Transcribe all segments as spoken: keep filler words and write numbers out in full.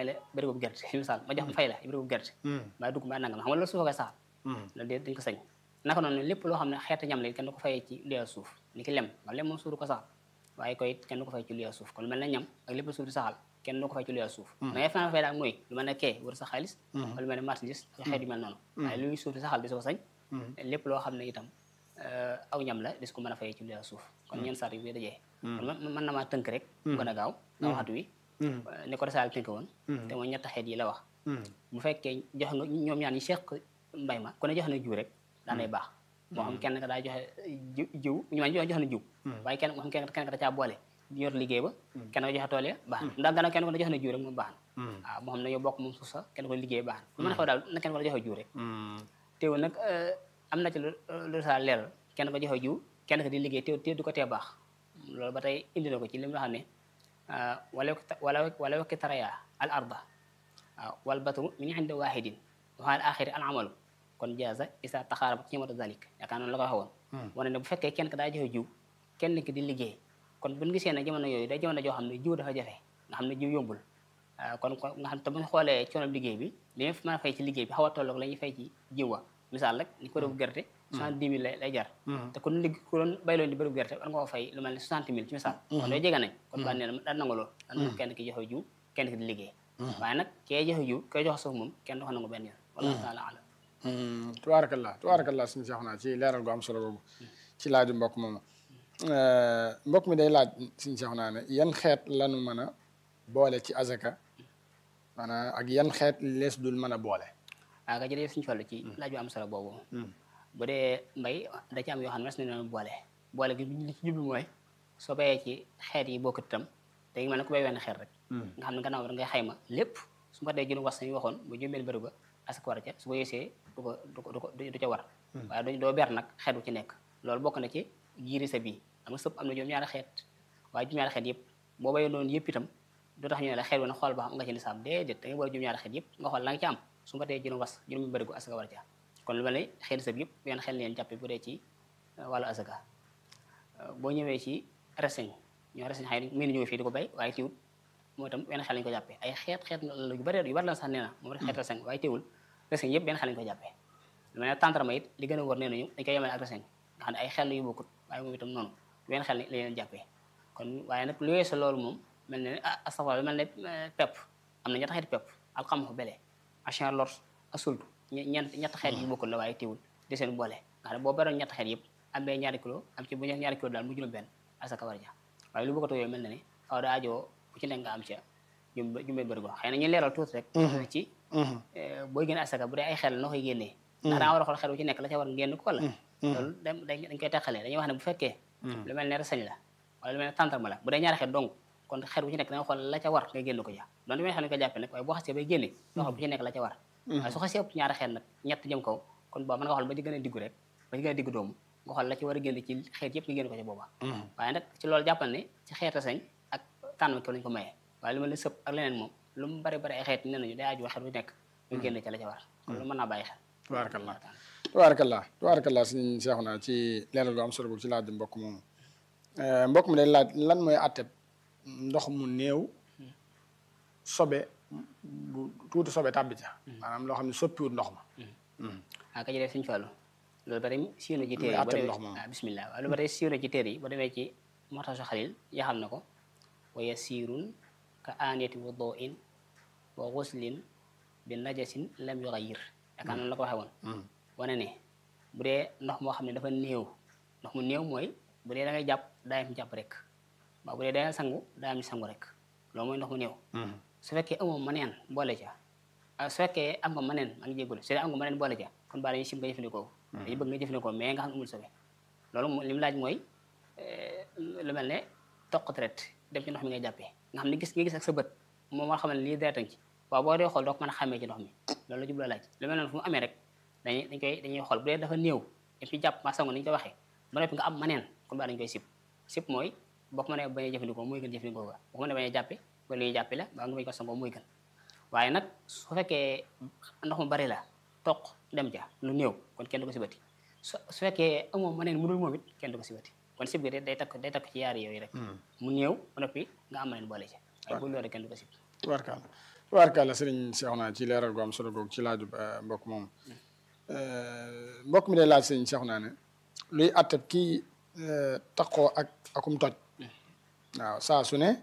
la bëri bu gerte ci misaal ma jox fay la bëri bu gerte mbaa dugg mbaa nangam xam nga loolu suuf koy saxal loolu de dañ ko sañ naka noonu lépp loo xam ne xeetu ñam la kenn du ko fayee ci luyee suuf ni ki lem nga lem moom suuf du ko saxal waaye koy kenn du ko fay ci luyee suuf kon lu mel ne ñam ak lépp suuf di saxal kenn du ko fay ci luyee suuf da ngay fana fay daal mooy lu mel ne kee wër sa xaalis wala lu mel ne marchandise ak xeet yu mel noonu waaye luy suuf di saxal di ko sañ lépp loo xam ne itam aw ñam la dis ko mën a fayee ci luyee suuf kon ñeen sart yi bi dajee kon mën na maa tënk rek gën a gaaw nga waxatu wi ni ko resaal tënk woon te mooy ñetti xeet yi la wax bu fekkee jox nga ñoom ñaan ñi seq mbay ma ku ne jox na jiw rek daanay baax moo xam kenn ka daa joxe jiw ñu ma jox na jiw waaye kenn moo xam kenn kenn ka da caa boole yor liggéey ba kenn ko joxe tool ya baax na ndax gannaaw kenn ko ne jox na jiw rek moom baax na waaw moo xam ne yow bokk moom suuf sax kenn ko liggéey baax na lu mën a xew daal na kenn ko joxe jiw rek teewul nag am na ci lu resaal leeral kenn ko joxe jiw kenn ko di liggéey teew teew du ko tee baax loolu ba tey indi na ko ci li nga xam ne wala wala wala wakki taraya al arda waaw wal batru min indi wahidin wa al axiri al amalu kon jaaza isa taxaaraba qiimatu zalik yaakaar noonu la ko waxoon wane ne bu fekkee kenn ka daa joxe jiw kenn ki di liggéey kon buñu gisee ne jamono yooyu day jamono joo xam ne jiw dafa jafe nga xam ne jiw yombul kon nga xam te buñu xoolee coono liggéey bi li ñu mën a fay ci liggéey bi xaw a tolloog la ñuy fay ci jiw wa misaal rek ni ko def gerte soixante-dix mille lay jar te ku ligg ku doon bayloon di bëri gerte war nga ko fay lu mel ne soixante mille ci misaal kon day jege nañ kon ba nee na daan nangu loolu daan nangu kenn ki joxe jiw kenn ki di liggéey waaye nag kee joxe jiw kee joxe suuf moom kenn du ko nangu benn yoon wallahu taala alam tubaarakallah tubaarakallah suñu seex naa ci leeral gu am solo boobu ci laaju mbokk moomu mbokk mi day laaj suñu seex naa ne yan xeet lanu mën a boole ci azaka maanaam ak yan xeet lees dul mën a boole waaw nga jërëjëf suñu fallu ci laaj bu am solo boobu bu dee mbay da ci am yoo xam ne mas nañu leen boole boole gi li ci jublu mooy soo bayee ci xeet yi bokkut itam te ngi mel ne ku bay wenn xeet rek nga xam ne gannaaw da ngay xayma lépp su ma dee jënu wax sañu waxoon bu jumbeen bëri ba asak war a ca su ko yësee du ko du ko du ko du ca war waaye doo ber nag xeet wu ci nekk loolu bokk na ci jiiri sa bii xam nga sëpp am na juróom ñaari xeet waaye juróom ñaari xeet yëpp boo bayee noonu yëpp itam du tax ñu ne la xeet wu ne xool ba xam nga ci nisaab déedéet da ngay boole juróom ñaari xeet yëpp nga xool la nga ci am su ma dee jënu was juróomi bëri ko asaka war a ca kon lu mel ne xeeti sëb yëpp yan xel leen jàppe bu dee ci wàllu asaka boo ñëwee ci reseñ ñoo reseñ xëy mii ni ñëwee fii di ko bay waaye tiwul moo itam benn xel lañu ko jàppee ay xeet xeet yu bari yu bari la sax nee na moom rek xeet reseñ waaye teewul reseñ yëpp benn xel lañu ko jàppee lu mel ne tantarma it li gën a wër nee nañu dañ koy yemale ak reseñ nga xam ne ay xel yu bokkut waaye moom itam noonu benn xel la leen jàppee kon waaye nag lu weesu loolu moom mel ne ah astafurlah lu mel ne pepp am na ñetti xeeti pepp alxamxu bele achin lor asultu ñeent ñetti xeet yu bokkul la waaye teewul di seen boole nga xam ne boo beroon ñetti xeet yëpp am bee ñaari kilo am ci bu ñaari kilo daal mu juróom benn asaka war ja waaye lu bokkatoo yooyu mel na ne aw daa ajoo bu ci nekk nga am ca jum jumbeen bëri go xëy na ñu leeral tuuti rek ci booy génne asaka bu dee ay xel noo koy génnee ndax daa war a xool xel bu ci nekk la ca war ngénn ko wala loolu dañ koy teqalee dañuy wax ne bu fekkee lu mel ne reseñ la wala lu mel ne tantarma la bu dee ñaari xeet dong kon xel bu ci nekk da nga xool la ca war nga génn ko ja doon benn xel ñu ko jàppee nag waaye boo xasee bay génne nga xool bu ci nekk la ca war waaye su xasee ëpp ñaari xeet nag ñett jëm kaw kon boobu mën nga xool ba ci gën a diggu rek ba ci gën a diggu doomu nga xool la ci war a génn ci xeet yëpp nga génn ko ci booba waaye nag ci loolu jàppal ne ci xeet reseñ ak tànn ko lañu ko mayee waaye lu mel ne sëpp ak leneen moom lu mu bari bari ay xeet nee nañu day aju xeet bu nekk ñu génn ca la ca war kon lu mën naa bàyyi xel tubaarakallah tubaarakallah tubaarakallah suñu seexu naa ci leeral gu am solo boobu ci laaj mbokk moomu mbokk mi day laaj lan mooy atteb ndox mu néew sobe bu tuuti sobe tàbbi ca maanaam loo xam ne soppiwut ndox ma waaw ka jëlee suñu fàllu loolu bari siiw na ci téere yi waaw bismillah waaw lu bari siiw na ci téere yi ba demee ci Muxtasar Xalil yaxal na ko wa yasiirun ka aaniyati wuduin wa guslin bi najasin lam yuxayir yaakaar noonu la ko waxee woon wane ne bu dee ndox moo xam ne dafa néew ndox mu néew mooy bu dee da ngay jàpp daa am jàpp rek waaw bu dee da ngay sangu daa am sangu rek loolu mooy ndox mu néew su fekkee amoo maneen boole ca su fekkee am nga maneen maa ngi jégalu su dee am nga maneen boole ca kon baa dañuy sim nga jëfandikoo dañu bëgg nga jëfandikoo mais nga xam ne amul sobe loolu li mu laaj mooy lu mel ne toq deret dem ci ndox mi ngay jàppee nga xam ne gis nga gis ak sa bët moom war xam ne lii deretan ci waaw boo dee xool doo ko mën a xàmmee ci ndox mi loolu la jubloo laaj lu mel noonu fu mu amee rek dañuy dañ koy dañuy xool bu dee dafa néew et puis jàpp maa sango ni ñu ko waxee ba noppi nga am maneen kon baa dañu koy sib sib mooy boo ko mënee bañ a jëfandikoo mooy gën jëfandikoo ko boo ko mënee bañ a jàppe ba li ñuy jàppe la ba nga bañ ko sangoo mooy gën waaye nag su fekkee ndox mu bari la toq dem ja lu néew kon kenn du ko sibati su su fekkee amoo maneen mu dul moom it kenn du ko sibati kon sib gi day takk day takk ci yaari yooyu rek mu néew ba noppi nga am maneen boole ci waaye bu loolu kenn du ko sib tubaarkalla tubaarkàlla sëriñ Cheikhouna ci leeral gu am solo googu ci laaju mbokk moom mbokk mi day laaj sëriñ Cheikhouna ne luy àttab kii taqoo ak akum toj waaw saa su ne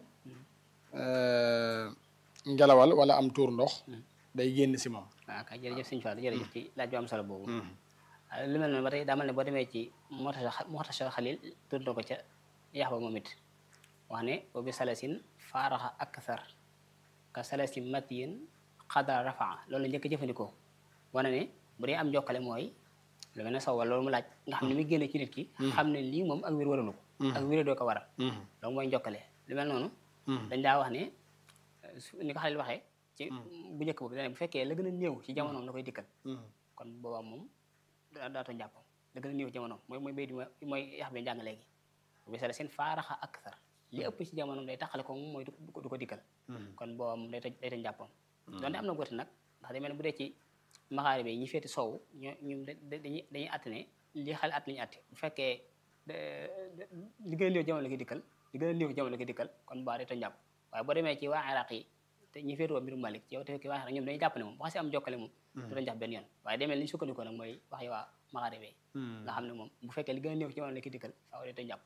ngelawal wala am tuur ndox day génn si moom. waaw kay jërëjëf sëñ Fall jërëjëf ci laaj bu am solo boobu. lu mel noonu ba tey daa mel ne boo demee ci Muxtasar Xalil tudd na ko ca yax ba moom it wax ne wa bi salasin faaraxa akthar ka salasi matiyin xadara rafaa loolu la njëkk jëfandikoo wane ne bu dee am jokkale mooy lu mel ne saw wala loolu mu laaj nga xam ne muy génne ci nit ki xam ne lii moom ak wér waralu ko ak wéré doo ko waral loolu mooy jokkale lu mel noonu dañ daa wax ne ni ko Xalil waxee ci bu njëkk boobu dane bu fekkee la gën a néew ci jamonoom la koy dikkal kon boobaa moom daa tooñ jàppam la gën a néew ci jamonoom mooy mooy bay di mooy yax bi njàng léegi bu sala seen faaraxa akthar li ëpp ci jamonoom day taxale ko moom mooy du ko dikkal kon boobaa moom day toj day toj jàppam donte am na góoti nag ndax day mel ne bu dee ci maxaari bi ñi féeti soow ñoo ñu dañuy dañuy àtt ne li xale at lañu àtte bu fekkee li gën a néew jamono la koy dikkal li gën a néew jamono la koy dikkal kon boobaa day toj jàpp waaye boo demee ci waa Iraq yi te ñi féetewoo mbirum Malik ci yow te fekk waa Iraq ñoom dañuy jàpp ne moom bu xasee am jokkale moom du doon jàpp benn yoon waaye demee li ñu sukkandikoo nag mooy wax yi waa maxaari bi nga xam ne moom bu fekkee li gën a néew ci jamono la koy dikkal faaw day toj jàpp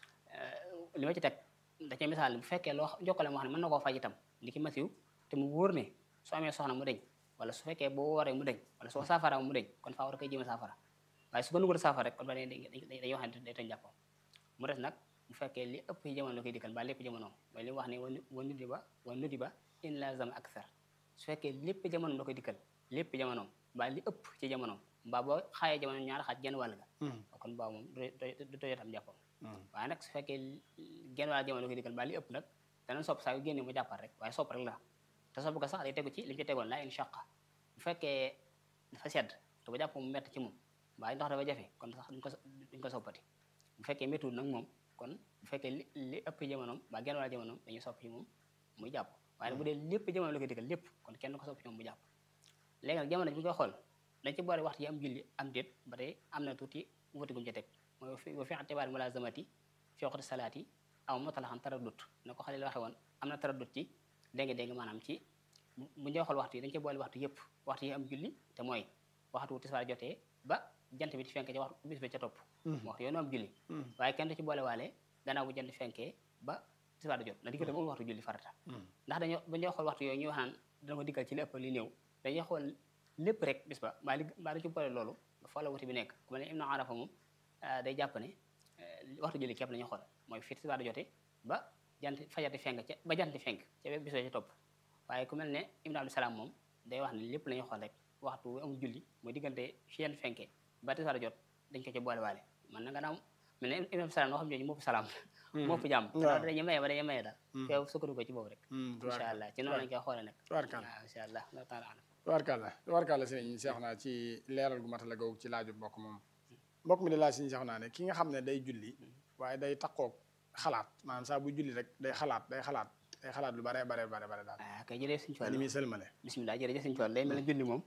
li ma ci teg da cee misaal bu fekkee loo jokkale moo xam ne mën na koo faj itam li ki masiw te mu wóor ne su amee soxna mu deñ wala su fekkee boo wooree mu deñ wala soo saafara mu deñ kon faaw da koy jéem a saafara waaye su ko nugur saafara rek kon ba dañuy wax ne day toj jàppam mu des nag bu fekkee li ëpp ci jamono la koy dikkal ba lépp jamonoom mooy li mu wax ne wa nudi ba wa nudi ba in lazam akthar su fekkee lépp jamonoom la koy dikkal lépp jamonoom ba li ëpp ci jamonoom mbaa boo xaayee jamono ñaar xaaj genn wàll ga kon baaw moom du tojoot am jàppam waaye nag su fekkee genn wàll jamono la koy dikkal ba li ëpp nag danañ sopp saa yu génne mu jàppal rek waaye sopp rek la te sopp ga sax day tegu ci li mu ci tegoon laa in shaqa bu fekkee dafa sedd te ba jàpp mu mett ci moom mbaa ndox dafa jafe kon sax duñ ko duñ ko soppati bu fekkee méttuwul nag moom kon bu fekkee li li ëpp jamonoom ba genn wàll jamonoom dañuy sopp ci moom muy jàpp waaye bu dee lépp jamono la koy dikkal lépp kon kenn ko sopp ci moom mu jàpp léegi nag jamono bi nga koy xool dañ ci boole waxtu yi am julli am déet ba tey am na tuuti wuti gum ca teg mooy wa fi atibaari mulazamati fi waqti salaati aw mutalaxan taraddut na ko Xalil waxe woon am na taraddut ci dégg-dégg maanaam ci bu ñu xool waxtu yi dañ ci boole waxtu yëpp waxtu yi am julli te mooy waxtu tisbaar jotee ba jant bi di fenk ca waxtu bis ba ca topp waxtu yoonu am julli waaye kenn du ci boole waale gannaaw bu jant fenkee ba tisbaar jot na diggante moom waxtu julli farata ndax dañoo ba ñoo xool waxtu yooyu ñu wax naan dana ko diggal ci li ëpp li néew dañuy xool lépp rek bis ba mbaa li mbaa dañ ci boole loolu fa la wuti bi nekk ku mel ne Ibnu Arafa moom day jàpp ne waxtu julli képp lañuy xool mooy fi tisbaar jotee ba jant fajar di fenk ca ba jant di fenk ca bis ba ca topp waaye ku mel ne Ibnu Abdou Salaam moom day wax ne lépp lañuy xool rek waxtu amul julli mooy diggante fi jant fenkee ba tisbaar jot dañ ko ci boole waale man na nga naaw mel ne Ibnu Abdou Salaam noo xam jooju moo fi salaam moo fi jàmm dañuy maye ba dañuy maye daal feew sukkandiku ko ci boobu rek incha allah ci noonu lañ koy xoolee nag waaw incha allah tubaarkàlla tubaarkàlla sëñ Cheikhouna ci leeral gu matala googu ci laaju mbokk moom mbokk mi di laaj sëñ Cheikhouna ne ki nga xam ne day julli waaye day taqoog xalaat maanaam saa bu julli rek day xalaat day xalaat day xalaat lu bare bare bare bare daal ah kay jërëjëf sëñ Fall ni muy sëlmale bismillah jërëjëf sëñ Fall day mel ne julli moom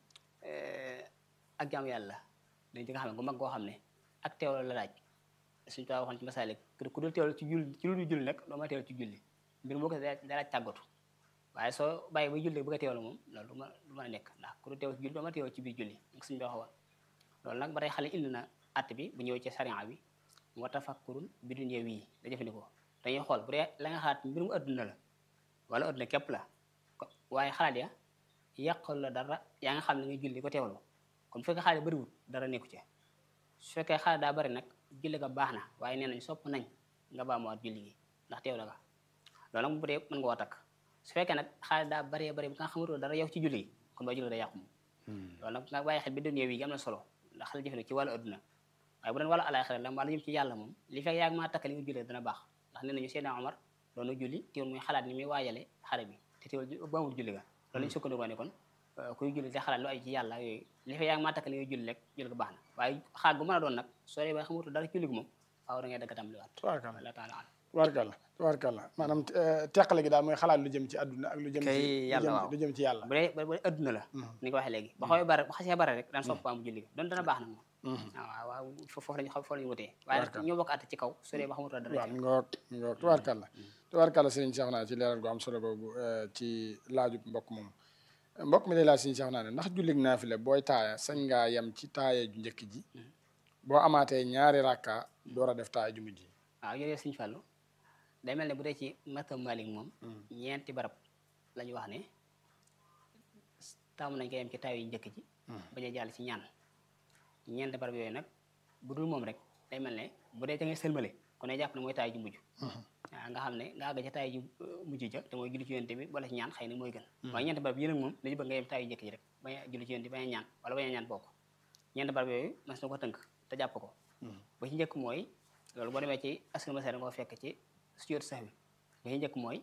ak jaam yàlla dañ ci nga xam ne gu mag goo xam ne ak teewlu la laaj suñu tubaab waxoon ci masaalik ku dul teewlu ci julli ci lu dul julli nag doo ma teewlu ci julli mbir moo ko da laaj tàggatu waaye soo bàyyi ba julli bëgg a teewlu moom loolu du ma du mën a nekk ndax ku dul teewlu ci julli doo ma teewlu ci biir julli nag suñu waxoon loolu nag ba tey xale indi na att bi bu ñëwee ci sariya bi wa tafakkurun bi dunya wii da jëfandikoo dañuy xool bu dee la nga xalaat mbirum adduna la wala adduna képp la waaye xalaat ya yàqal la dara yaa nga xam ne nga julli ko teewlu kon bu fekkee xalaat bëriwul dara nekku ci su fekkee xalaat daa bëri nag julli ga baax na waaye nee nañ sopp nañ nga baamuwaat julli gi ndax teewlu ga loolu nag bu dee mën nga koo takk su fekkee nag xalaat daa bëree bëri bu nga xamatoo dara yow ci julli gi kon ba julli da yàqu moom loolu nag nga bàyyi xel bi dunya wi gi am na solo ndax xale jëfandikoo ci wàllu adduna waaye bu doon wàllu alaxira la wala jëm ci yàlla moom li fekk yaa ngi maa takk li nga julli dana baax ndax nee nañu Seydina Omar doon na julli teewul muy xalaat ni muy waajale xare bi te teewul baamul julli ga loolu lañu sukkandikoo ne kon kuy julli te xalaat lu ay ci yàlla yooyu li fekk yaa ngi maa takk li nga julli rek julli ga baax na waaye xaal bu mën a doon nag soo dee ba xamatu dara julli gi moom faaw da ngay dëgg tam liwaat tubaarkàlla taala tubaarkàlla tubaarkàlla maanaam teqale gi daal mooy xalaat lu jëm ci àdduna ak lu jëm ci yàlla waaw lu jëm ci yàlla bu dee bu dee adduna la ni nga waxee léegi ba xawee bare ba xasee bare rek daan sopp baamu julli ga doon dana baax na moom waaw waaw foofu lañu foofu lañu wutee waaye nag ñoo bokk àtte ci kaw su dee ba xamatu dara waaw mi ngoog mi ngoog tubaarkàlla tubaarkàlla sëriñ Cheikh naa ci leeral gu am solo boobu ci laajub mbokk moom mbokk mi day laaj sëriñ Cheikh naa ne ndax jullig naafila booy taaya sañ ngaa yem ci taaya ju njëkk ji boo amaatee ñaari rakka door a def taaya ju mujj ji. waaw jërëjëf sëriñ Fallou day mel ne bu dee ci mazhab Malik moom ñeenti barab la ñu wax ne taamu nañ ko yem ci taaya yu njëkk ji bañ a jàll ci ñaan ñeenti barab yooyu nag bu dul moom rek day mel ne bu dee da ngay sëlmale kon ne jàpp ne mooy taay ju mujj waaw nga xam ne nga àgg ca taay ju mujj ja te mooy julli ci yonent bi wala ci ñaan xëy na mooy gën waaye ñeenti barab yéen ak moom dañu bëgg nga yem taay yu njëkk ji rek bañ a julli ci yonent bi bañ a ñaan wala bañ a ñaan bokk ñeenti barab yooyu mas na ko tënk te jàpp ko ba ci njëkk mooy loolu boo demee ci askan masere nga ko fekk ci sujjóot sax bi ba ci njëkk mooy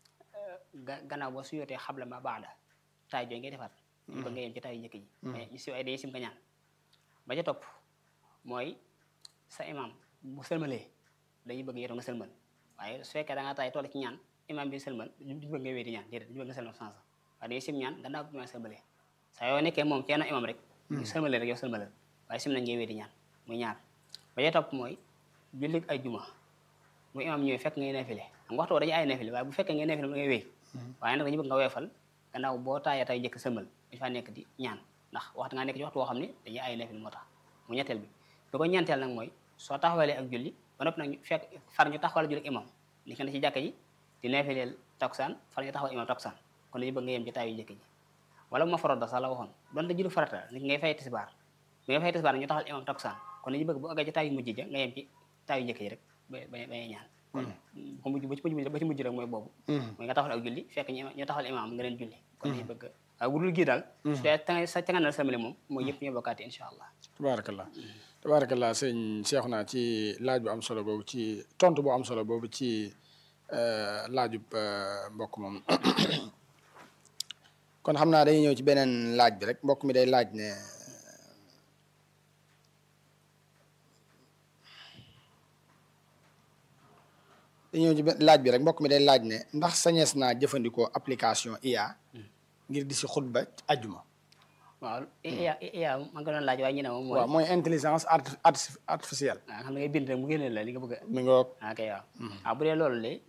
gannaaw boo sujjóotee xabla ma baada taay jooyu ngay defaat dañu bëgg nga yem ci taay yu njëkk ji ñu si ay dañuy sim nga ñaan ba ca topp mooy sa imam bu sëlmalee dañuy bëgg yow nga sëlmal waaye su fekkee da ngaa taay toll ci ñaan imam bi sëlmal duñu bëgg nga wéy di ñaan déedéet duñu bëgg nga sëlmal sans waaye dañuy sim ñaan gannaaw bi imam sëlmalee saa yoo nekkee moom kenn imam rek ñu sëlmalee rek yow sëlmalal waaye sim nañ ngay wéy di ñaan muy ñaar ba ca topp mooy jullit ay juma bu imam ñëwee fekk ngay nafile xam nga waxtu dañuy ay nafile waaye bu fekkee ngay nafile da ngay wéy waaye nag dañu bëgg nga weefal gannaaw boo taayee tay jëkk sëlmal dañu faa nekk di ñaan ndax waxtu nga nekk ci waxtu woo xam ne dañuy ay nafile moo tax mu ñetteel bi bi ko ñeenteel nag mooy soo taxawalee ak julli ba noppi nag fekk far ñu taxawal julli ak imam li nga ne ci jàkka ji di nafileel takusaan far ñu taxawal imam takusaan kon dañu bëgg nga yem ci taayu njëkk ji wala bu ma faroda sax la waxoon donte julli farata nit ngay fay tisbaar bi nga fay tisbaar ñu taxawal imam takusaan kon dañu bëgg bu àggee ci taayu mujj ja nga yem ci taayu njëkk ji rek ba ba bañee ñaan kon bu mujj ba ci mujj ba ci mujj rek mooy boobu mooy nga taxawal ak julli fekk ñu taxawal imam nga leen julli kon dañu bëgg waaw bu dul gii daal su dee ta sa ca nga nal samale moom mooy yëpp ñoo bokkaate incha allah tabaarakallah tabaarakallah sëñ Cheikhouna ci laaj bu am solo boobu ci tontu bu am solo boobu ci laajub mbokk moom kon xam naa dañuy ñëw ci beneen laaj bi rek mbokk mi day laaj ne dañuy ñëw ci laaj bi rek mbokk mi day laaj ne ndax sañees naa jëfandikoo application I A ngir di si xutba ajjuma waaw I A I A man nga doon laaj waaye ñu ne moom mooy waaw mooy intelligence artificielle waaw xam ne ngay bind rek mu génne la li nga bëgg a mi ngoog ok waaw waaw bu dee loolu de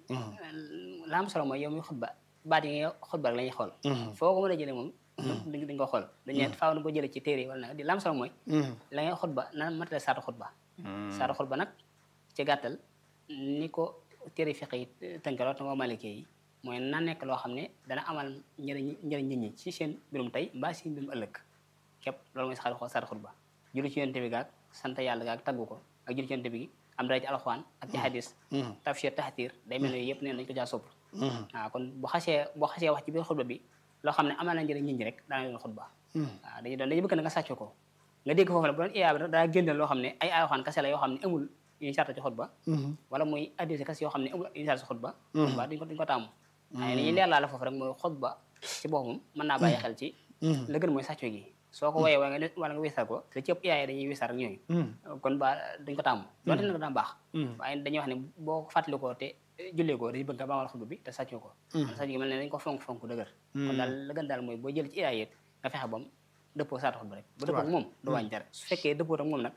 la am solo mooy yow muy xutba baat yi nga xutba rek la ñuy xool foo ko mën a jëlee moom dañ dañ ko xool dañu ne faaw na ko jëlee ci téere wala nag di la am solo mooy la ngay xutba na matale saatu xutba saatu xutba nag ci gàttal ni ko téere fiq yi tënkaloo te moo malikee yi mooy na nekk loo xam ne dana amal njëriñ njëriñ nit ñi ci seen mbirum tey mbaa seen mbirum ëllëg képp loolu mooy saxal saatu xutba julli ci yonent bi gaag sant yàlla gaag taggu ko ak julli ci yonent bi gi am dara ci alxuraan ak ci hadis tafsir tahtir day mel ne yëpp neen dañ ko jaa sopp waaw kon bu xasee boo xasee wax ci biir xutba bi loo xam ne amal na njëriñ nit ñi rek daana doon xutba waaw dañuy doon dañuy bëgg na nga sàcc ko nga dégg foofu ne bu doon iyaa bi daa génne loo xam ne ay alxuraan kase la yoo xam ne amul yuñu sarta ci xutba wala muy hadis kase yoo xam ne amul yuñu sarta ci xutba xutba duñ ko duñ ko tàmm waaye li ñuy leer laa la foofu rek mooy xutba ci boppam mën naa bàyyi xel ci la gën mooy sàcco gi soo ko woyee wala nga wala nga wisar ko te ci ëpp iyaay dañuy wisar ak ñooñu kon ba duñ ko tàmm doonte nag daa baax waaye dañuy wax ne boo fàttali ko te jullee ko dañu bëgg nga baamal xutba bi te sàccoo ko sàcco gi mel ne dañ ko fonk fonk dëgër kon daal la gën daal mooy boo jël ci iyaay it nga fexe bam dëppoo saatu xutba rek bu dëppoo ak moom du wàññi dara su fekkee dëppoo ak moom nag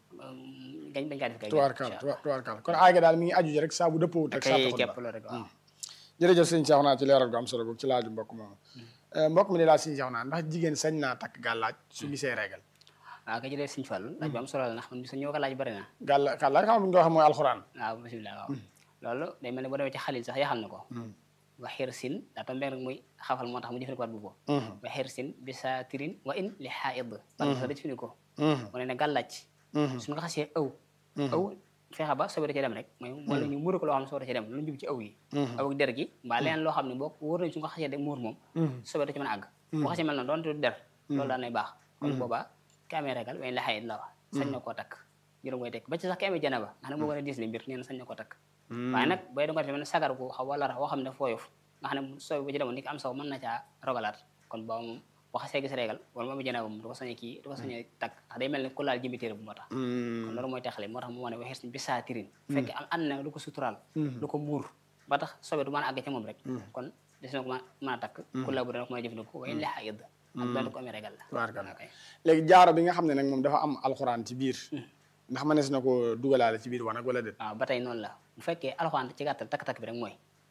gañ dañ kaa def kay tubaarkalla kon aay ga daal mi ngi aju rek saa bu dëppoo ak saatu xutba képp loolu rek waaw jërëjëf sëñ Cheikhouna ci leeral gu am solo boobu ci laaju mbokk moomu mbokk mi di laaj sëñ Cheikhouna ndax jigéen sañ naa takk gàllaaj su gisee régal waaw ka jëlee sëñ Fallu laaj bu am solo la ndax man bi sa ñëw ko laaj bëri na gàlla gàllaaj xam nga wax mooy alxuraan waaw bisimilah waaw loolu day mel ne boo demee ci xalil sax yaxal na ko wa xir sin daa tom rek muy xafal moo tax mu jëfandikoo waat bu boobu wa xir sin bi sa tirin wa in li xaid ban sa da jëfandikoo mu ne ne gàllaaj suñu nga xasee ëw ëw fexe ba sobe da ci dem rek mooy wala ñu muur ko loo xam ne sobe da ci dem lu jub ci aw yi aw ak der gi mbaa leneen loo xam ne boo wóor nañ su nga xasee de muur moom sobe da ci mën a àgg bu xasee mel noonu doonte du der loolu daan nay baax kon boobaa ki amee regal way la xayit la wax sañ na koo takk juróom koy tekk ba ci sax ki amee janaba nga xam ne moo gën a diis li mbir nee na sañ na koo takk waaye nag bay da nga def mel ne sagar ko xaw wala rax woo xam ne fooyof nga xam ne sobe bu ci demoon ni ki am saw mën na caa rogalaat kon booba moom boo xasee gis régal wala mu amee janaba moom du ko sañee kii du ko sañee takk ndax day mel ne ku laal jëmbi téere bu moo tax kon loolu mooy taxale moo tax mu wane waxee suñ bi saa tirin fekk am ànd na lu ko suturaal lu ko muur ba tax sobe du mën a àgg ca moom rek kon des na ko mën a takk ku la bu dana ko mën a jëfandikoo waaye lexa yëdd ak doon ko amee régal la léegi jaaro bi nga xam ne nag moom dafa am alxuraan ci biir ndax mënees na ko dugalaale ci biir wanag wala déet waaw ba tey noonu la bu fekkee alxuraan ci gàttal takk-takk bi rek mooy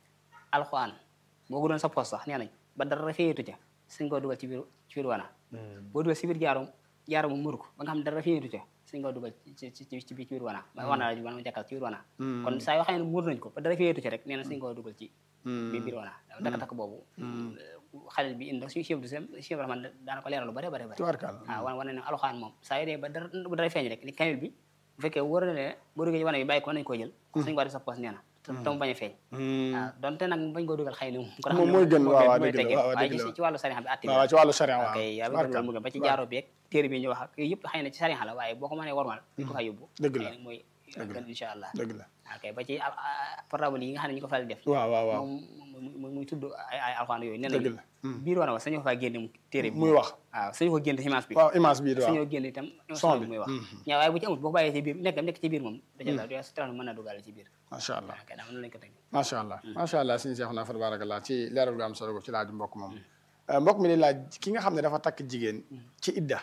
alxuraan boo ko doon sa poos sax nee nañ ba dara feetu ca suñ koo dugal ci biir ci biir wana boo dugal si biir jaarum jaarum mu mur ko ba nga xam ne dara feetu ca suñ koo dugal ci ci ci biir ci biir wana wana la wana jàkkal ci biir wana kon saa yoo xam ne muur nañ ko ba dara feetu ca rek nee na suñ koo dugal ci biir biir wana takk-takk boobu xalil bi indi suñu chef du sem chef rahman daana ko leeral lu bare bare bare waaw wan wane ne alxuraan moom saa yoo dee ba dara ba dara feeñ rek ni kamil bi bu fekkee wóor na ne boo duggee wana bi bàyyi ko nañ koo jël suñ ko def sa poos nee na te mu bañ a feeñ waaw donte nag bañ koo dugal xëy na moom mooy gën waaw waaw mooy dëgg teggee la waaw waaye dëgg la ci wàllu sariya bi atti waaw ci wàllu sariya waaw ok yaa bi loolu mu gën ba ci jaaro bi ak téere bi ñu wax ak yooyu yëpp xëy na ci sariya la waaye boo ko mënee wormal ko fa yóbbu dëgg la mooy gën incha allah dëgg la ok ba ci portable yi nga xam ne ñu ko faral di def waaw waaw waaw moom muy tudd ay ay alxuraan yooyu nee dëgg nañu la biir war na wax sañoo faa génne téere bi muy wax waaw sañu ko génne image bi waaw image bi waaw sañoo génne itam son bi muy wax ñaa waaye bu ci amul boo ko bàyyee ci biir nekk nekk ci biir moom daca da stra mën na dugal ci biir macha allah ok daa mën lañ ko teg macha allah macha allah suñu seexu naa fa tabarakallah ci leeral gu am solo ko ci laaju mbokk moom mbokk mi di laaj ki nga xam ne dafa takk jigéen ci idda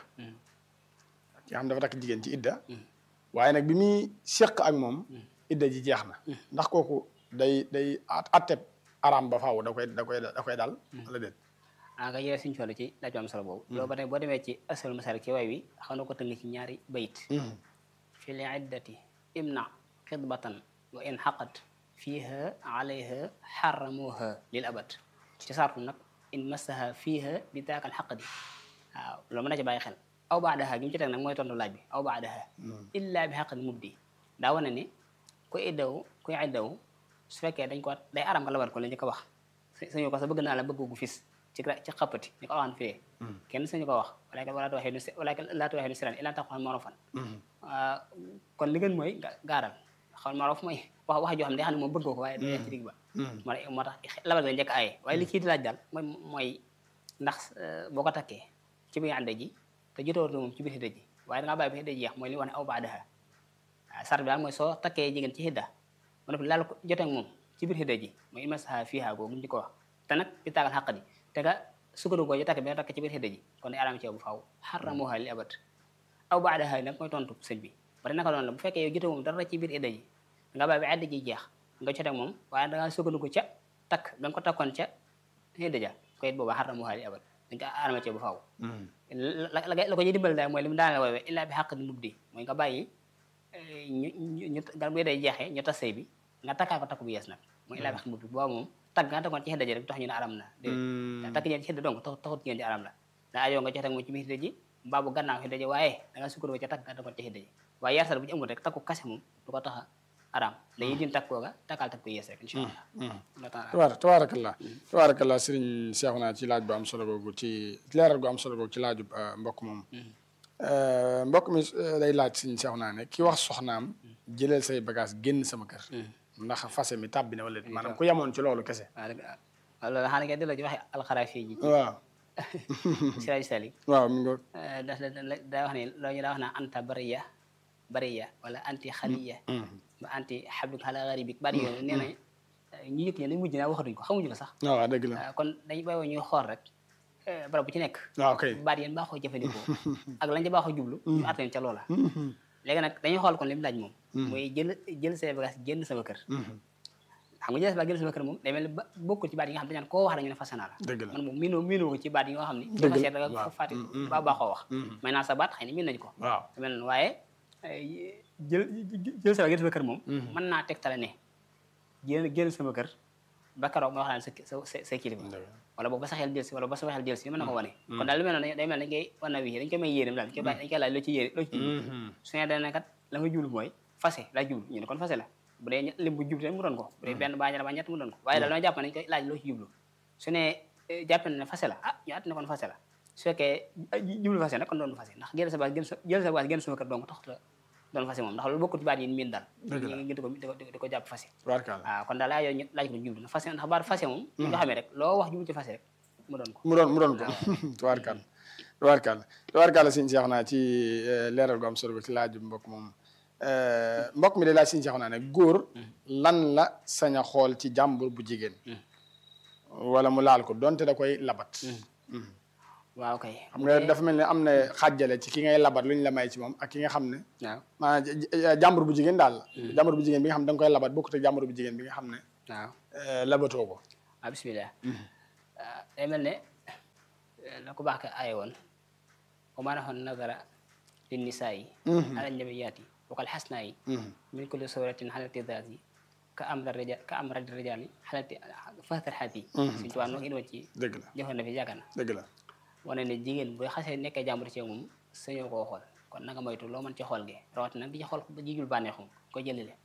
ki nga xam ne dafa takk jigéen ci idda waaye nag bi muy séq ak moom idda ji jeex na ndax kooku day day atteb araam ba faaw da koy da koy da koy dal wala déet ah nga yee suñu toll ci laaj am solo boobu loolu ba tey boo demee ci asal masar ci way wi xam na ko tënk ci ñaari bayit fi li iddati imna xidbatan wa in xaqat fiiha alayha xaramuha lil abad ci sartu nag in massaha fiiha bi daakal xaqdi waaw loolu mën na ci bàyyi xel aw baadaha gi mu ci teg nag mooy tontu laaj bi aw baadaha illa bi xaqdi mubdi daa wane ne ku iddaw ku iddaw su fekkee dañ ko day aram nga labat ko la ñu ko wax sañu ko sa bëgg naa la bëgg gu fis ci ci xappati ñu ko waxaan fii kenn sañu ko wax wala wala tu waxee nu wala laa tu waxee nu siran ilaa taqul marofan kon li gën mooy nga gaaral xaw marof mooy wax wax joo xam ne day xam ne moom bëggoo ko waaye day ci digg ba moo moo tax labat nga njëkk aaye waaye li kii di laaj daal mooy mooy ndax boo ko takkee ci biir ànda ji te jotoo moom ci biir xidda ji waaye dangaa bàyyi bi xidda ji jeex mooy li wax ne aw baadaha sart bi daal mooy soo takkee jigéen ci xidda ma def laal ko jotee ak moom ci biir xidda ji mooy imasaha fiiha googu ñu ko wax te nag bi taagal xàq di te nga sukkandiku ji takk bi nga takk ci biir xidda ji kon day araam ci yow bu faaw xaramuha li abad aw baadaha nag mooy tontu sëñ bi bari naka noonu la bu fekkee yow jotee moom dara ci biir xidda ji nga bàyyi bi xidda ji jeex nga jotee ak moom waaye da nga sukkandiku ca takk da nga ko takkoon ca xidda ja ko it booba xaramuha li abad dañ ko araam ci yow bu faaw la la ko ñuy dimbali daal mooy li mu daane woowee illaa bi xàq di mubdi mooy nga bàyyi ñu ñu nga bu day jeexee ñu tas sëy bi nga takkaa ko takk bu yees nag mooy illaa bi xaq mubdi booba moom tagg nga takkoon ci xidda ji rek tax ñu ne aram na dé takk ñeen ci xidda donc taxut ngeen ci aram la da ajoo nga jote moom ci biir xidda ji mbaa bu gannaaw xidda ji waaye da nga sukkandiku ca takk nga takkoon ci xidda ji waaye yarsal bu ci amul rek takku kase moom du ko tax a aram dañuy din takk kooga takkaal takk bu yees rek incha allah tabaarakallah tabaarakallah sëriñ Seexuna ci laaj bu am solo googu ci leeral gu am solo googu ci laaju mbokk moom mbokk mi day laaj sëriñ Seexuna ne ki wax soxnaam jëleel say bagage génn sama kër ndax fase mi tàbbi na wala maanaam ku yemoon ci loolu kese waaw loolu xanaa kay di la ci waxe alxaraafi ji waaw siraaj sali waaw mi ngo da daa wax ne loolu ñu daa wax naa anta bariya bariya wala anti xaliya ba anti xablik xala garibik bari yooyu nee na ñu yëkk ñe dañ mujj naa waxatuñ ko xamuñu ko sax waaw dëgg la kon dañu bàyyi ñuy xool rek barab bu ci nekk waaw kay baat yéen baaxoo jëfandikoo ak lañ ca baaxoo jublu ñu atteen ca loola léegi nag dañuy xool kon li mu laaj moom mooy jël jël say bagage génn sama kër xam nga jël sa bagage génn sama kër moom day mel ni ba bokkul ci baat yi nga xam ne dañu koo wax dañu ne fase naa la dëgg la man moom miinoo miinoo ko ci baat yi nga xam ne dafa seet da nga fàtte ba baaxoo wax may naa sa baat xëy na miin nañu ko waaw mel noonu waaye jël jël sa bagage génn sama kër moom mën naa tegtale ne génn génn sama kër ba keroog ma wax laan sa sa sa kilifa wala boog ba sa xel jël si wala ba sa xel jël si mën na ko wane kon daal lu mel noonu day mel dañ koy wan na wii dañ koy may yéenam daal dañ koy bàyyi dañ koy laaj loo ci yéene loo ci su ne dana kat la nga jublu mooy fase la jublu ñu ne kon fase la bu dee lim bu jublu mu doon ko bu dee benn baa ñaar baa ñett mu doon ko waaye daal dama jàpp ne dañ koy laaj loo ci jublu su ne jàpp ne fase la ah ñu at ne kon fase la su fekkee jublu fase nag kon doon fase ndax génn sa baas génn sa jël sa baas génn sama kër donc taxut la doon fase moom ndax loolu bokkul ci baat yi miin daal ñu ngi di ko di ko jàpp fase waaw kon daal laa yooyu laaj ko jublu fase ndax baat fase moom ñu nga xamee rek loo wax jublu ci fase rek mu doon ko mu doon mu doon ko tubaarkàlla tubaarkàlla tubaarkàlla sëñ Seex naa ci leeral gu am solo ci laaj mbokk moom mbokk mi de laaj sëñ Seex naa ne góor lan la sañ a xool ci jàmbur bu jigéen wala mu laal ko donte da koy labat waaw kay xam nga dafa mel ne am na xàjjale ci ki ngay labat lu ñu la may ci moom ak ki nga xam ne waaw maanaam jàmbur bu jigéen daal jàmbur bu jigéen bi nga xam ne da nga koy labat bokkut ak jàmbur bu jigéen bi nga xam ne waaw labatoo ko ah bismillah day mel ne la ko baax ka aaye woon wa maa naxoon nazara lin nisaa'i ala nabiyaati wa kal xasnaa'i min kulli suratin xalati daati ka am rijal ka am radi rijaali xalati fastar xaat yi suñu tubaab noo indi woon ci dëgg la joxoon na fi yaakaar na dëgg la wane ne jigéen bu xasee nekkee jàmbur ci moom sañoo koo xool kon nanga moytu loo mën ci xool gi rawatina nag di ci xool jigul bànneexum ko jëlile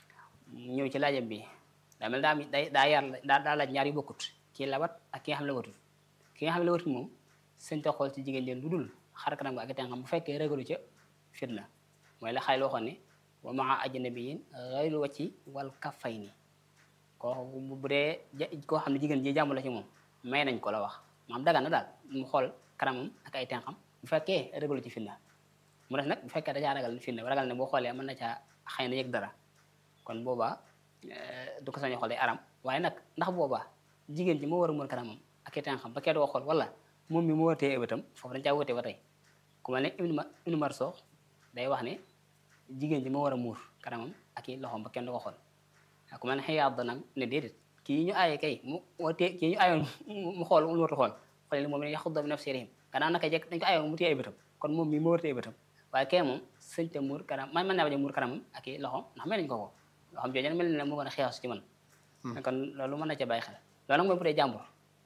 ñëw ci laajam bi daa mel daa day daa yar daa daa laaj ñaar yu bokkut kii labat ak ki nga xam ne labatut ki nga xam ne labatut moom sañ ta xool ci jigéen jën lu dul xar kanam ak tànkam bu fekkee ragalu ca fitna mooy la xayl waxoon ne wa maa ajnabiyin ghayru wacci wal kaffayni koo bu dee koo xam ne jigéen ji jàmbur la ci moom may nañ ko la wax maam dagan na daal mu xool kanamam ak ay tànkam bu fekkee ragalu ci fitna mu def nag bu fekkee dajaa ragal fitna ragal ne boo xoolee mën na caa xëy na yëg dara kon boobaa du ko sañoo xool day aram waaye nag ndax boobaa jigéen ji moo war a mën kanamam ak i tànkam ba kee doo xool wala moom mi moo war a téye bëtam foofu dañ caa wutee ba tey ku mel ne Ibnu Marso day wax ne jigéen ji moo war a muur kanamam ak i loxoom ba kenn du ko xool ku mel ne Xiyaad nag ne déedéet kii ñu aaye kay mu tee kii ñu aayoon mu xool mu warta xool xool moom ne yaxuddu min absaarihim gannaaw naka jekk dañ ko aayoon mu téye ay bëtam kon moom mi moo war a téye bëtam waaye kee moom sëñ te muur kanam man mën naa bañ a muur kanamam ak i loxoom ndax mel nañ ko ko loxoom jooju mel ne moo gën a xeexas ci man kon loolu mën na ca bàyyi xel loolu nag mooy bu dee jàmbur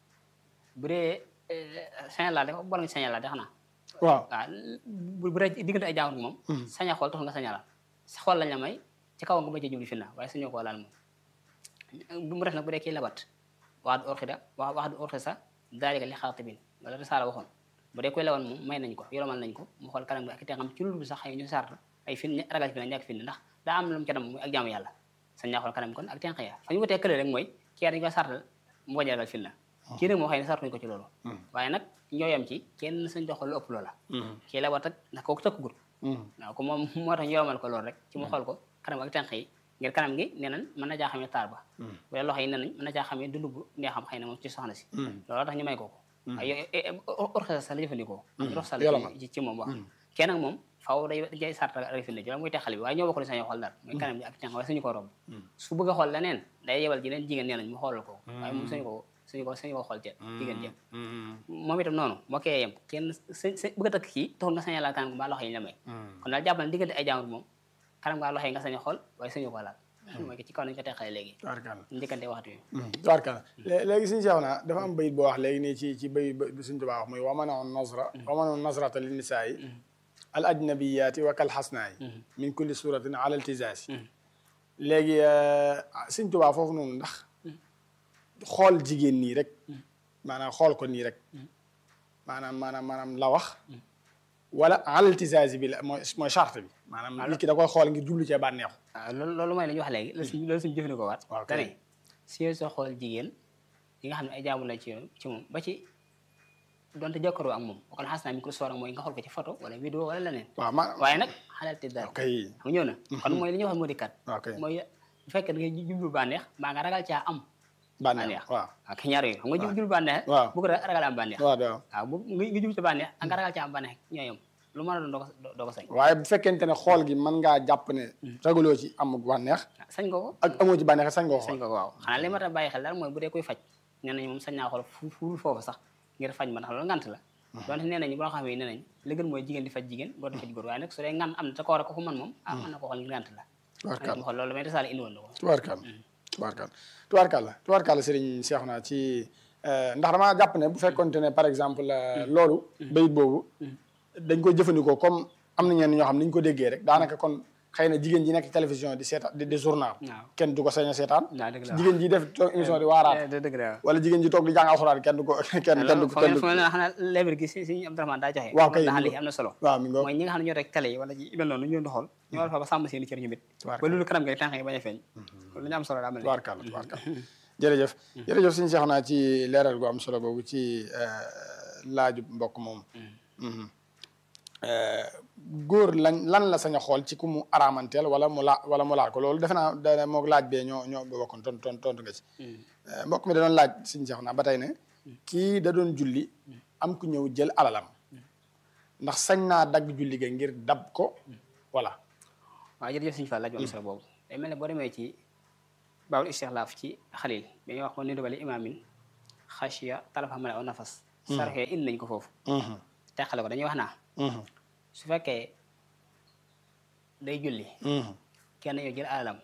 bu dee saña laal dafa bor nga saña laal de xanaa waaw waaw bu dee diggante ay jàmbur moom saña xool taxul nga saña laal sa xool lañ la may ci kaw nga ba ca jubli fi na waaye sañoo koo laal moom mu def nag bu dee kii labat wax du orxida wax wax du orxida sax daalika li xaatibin wala risaala waxoon bu dee koy lawan moom may nañ ko yolomal nañ ko mu xool kanam gi ak te xam ci loolu sax ay ñu sart ay fin ragal fi na ñàkk fin ndax daa am lu mu ca dem muy ak jaamu yàlla sañ naa xool kanam kon ak tenq ya fa ñu wutee kële rek mooy kii dañ ko sartal mu bañ a ragal fin na kii nag moo xëy ne sartuñ ko ci loolu waaye nag ñoo yam ci kenn sañ doxal lu ëpp loola kii la wat ak ndax kooku tëkkugul waaw ko moom moo tax ñu yolomal ko loolu rek ci mu xool ko kanam ak tenq yi ngir kanam gi nee nañ mën na jaa xamee taar ba bu dee loxo yi nee nañ mën na jaa xamee dund bu neexam xëy na moom ci soxna si loolu tax ñu may ko ko waaye orxesa sax la jëfandikoo rox sal ci moom wax kenn nag moom faaw day day sarta rek fi ne jola muy te xale bi waaye ñoo bokk li sañoo xool dara mooy kanam gi ak tenq waaye suñu ko romb su bëgg a xool leneen day yebal ji leen jigéen nee nañ mu xoolal ko waaye moom suñu ko suñu ko suñu ko xool ci jigéen jëm moom itam noonu moo koy yem kenn sa bëgg a takk kii taxul nga saña laal kanam gi mbaa loxo yi la may kon daal jàpp na diggante ay jàmbur moom kanam ngaa loxo yi nga sañ a xool waaye suñu ko laal mooy ci kaw nañu ko teqale léegi njëkkante waxtu yi tubaarkalla léegi suñu seex naa dafa am bayit boo wax léegi nii ci ci bay bi suñu tubaa wax muy wamanoon nasra wamanoon nasrata lin nisaayi al ajnabiyaati wa kal xasnaayi min kulli suratin ala iltizaasi léegi suñu tubaa foofu noonu ndax xool jigéen nii rek maanaam xool ko nii rek maanaam maanaam maanaam la wax wala ala iltizaasi bi la mooy mooy charte bi maanaam nit ki da koy xool ngir jublu cee bànneexu waaw loolu loolu mooy la ñu wax léegi loolu suñu jëfandikoo waat dane si soo xool jigéen yi nga xam ne ay jaamu la ci ci moom ba ci donte jokkaroo ak moom waxal xas naa mi ko soor ak mooy nga xool ko ci photo wala vidéo wala leneen waaye nag xalal te daal xam ñëw na kon mooy li ñuy wax moo di kat mooy bu fekkee da ngay jublu bànneex mbaa nga ragal caa am bànneex waaw ak ñaar yooyu xam nga jublu bànneex bu ko ragal am bànneex waaw bu nga jublu ci bànneex ak nga ragal caa am bànneex ñooyam lu mën a doon doo ko doo ko sañ waaye bu fekkente ne xool gi mën ngaa jàpp ne ragaloo ci am bànneex sañ nga ko ak amoo ci bànneex sañ nga ko sañ nga ko waaw xanaa li ma ta bàyyi xel daal mooy bu dee koy faj nee nañ moom sañ naa xool fu fu foofu sax ngir faj ma ndax loolu ngant la donte nee nañ boo xam ne nee nañ li gën mooy jigéen di faj jigéen góor di faj góor waaye nag su dee ngant am na te ko war a ko fu mën moom ah mën na ko xool ngir ngant la ma xool loolu may desaale indi woon na ko tubaarkal tubaarkal tubaarkal tubaarkal sëriñ Seexuna ci ndax damaa jàpp ne bu fekkonte ne par exemple loolu bayit boobu dañ koy jëfandikoo comme am na ñenn ñoo xam ni ñu ko déggee rek daanaka kon xëy na jigéen ji nekk télévision di seetaan di journal kenn du ko sañ a seetaan jigéen ji def toog émission di waaraat wala jigéen ji toog di jàng alxuraan kenn du ko kenn kenn du ko kenn du ko xanaa leber gi si si Abdourahmane daa joxe waaw kay am na solo waaw mi mooy ñi nga xam ne ñoo rek télé yi wala ci mel noonu ñu leen di xool ñu war fa ba sàmm seeni cër ñu mit ba loolu kanam ngay tànk yi bañ a feeñ lu ñu am solo daa mel tubaarkàlla tubaarkàlla jërëjëf jërëjëf suñu seex naa ci leeral gu am solo boobu ci laaju mbokk moom góor lañ lan la sañ a xool ci ku mu araamanteel wala mu laa wala mu laal ko loolu defe naa da moog laaj bee ñoo ñoo bokkoon ton ton tontu nga ci mbokk mi da doon laaj suñu seex naa ba tey ne kii da doon julli am ku ñëw jël alalam ndax sañ naa dagg julli ga ngir dab ko voilà waaw jërëjëf suñu fa laaj bu am solo boobu day mel ne boo demee ci baawul istixlaaf ci xalil bi ñuy wax ko nidu bali imaamin xashiya talafa mala aw nafas sarxe indi nañ ko foofu teqale ko dañuy wax naa su fekkee day julli kenn ñëw jël alalam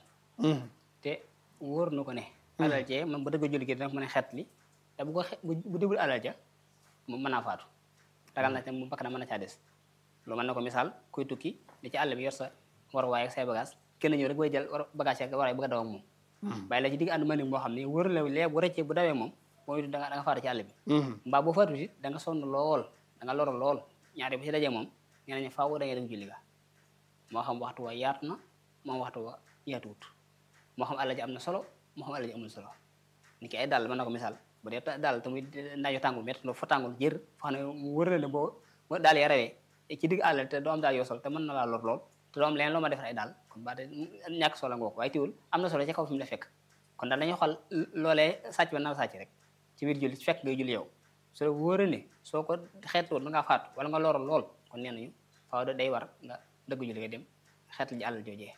te wóor na ko ne alal jee man ba dëgg julli gi dina ko mën a xeet li te bu ko bu déglu alal ja mu mën naa faatu dagal na te mu bakk na mën na caa des loolu mën na ko misaal kuy tukki di ci àll bi yor sa war waaye ak say bagage kenn ñëw rek bay jël war bagage ak war waaye bëgg a daw ak moom bàyyi la ci digg ànd mani moo xam ne wóor la lee bu rëccee bu dawee moom mooy da nga da nga faatu ci àll bi mbaa boo faatu it da nga sonn lool da nga loro lool ñaari bu ci dajee moom nee nañu faaw da ngay dem julli ga moo xam waxtu wa yaatu na moo xam waxtu wa yaatuwut moo xam àll ji am na solo moo xam àll ji amul solo ni ki ay dàll mën na ko misaal bu dee daal tamit naaju tàngul métti fa tàngul jër fa xam ne mu wër la ne boo daal ya rawee ci digg àll te doo am daal yoo sol te mën na laa lor lool te doo am leneen loo ma defar ay daal kon ba te ñàkk solo nga ko waaye tiwul am na solo ci kaw fi mu la fekk kon daal dañuy xool loolee sàcc ba na sàcc rek ci biir julli fekk ngay julli yow su la wóoree ne soo ko xeetlool da ngaa faatu wala nga loroon lool kon nee nañu faaw day war nga dëgg julli nga dem xeetlu ji àll joojee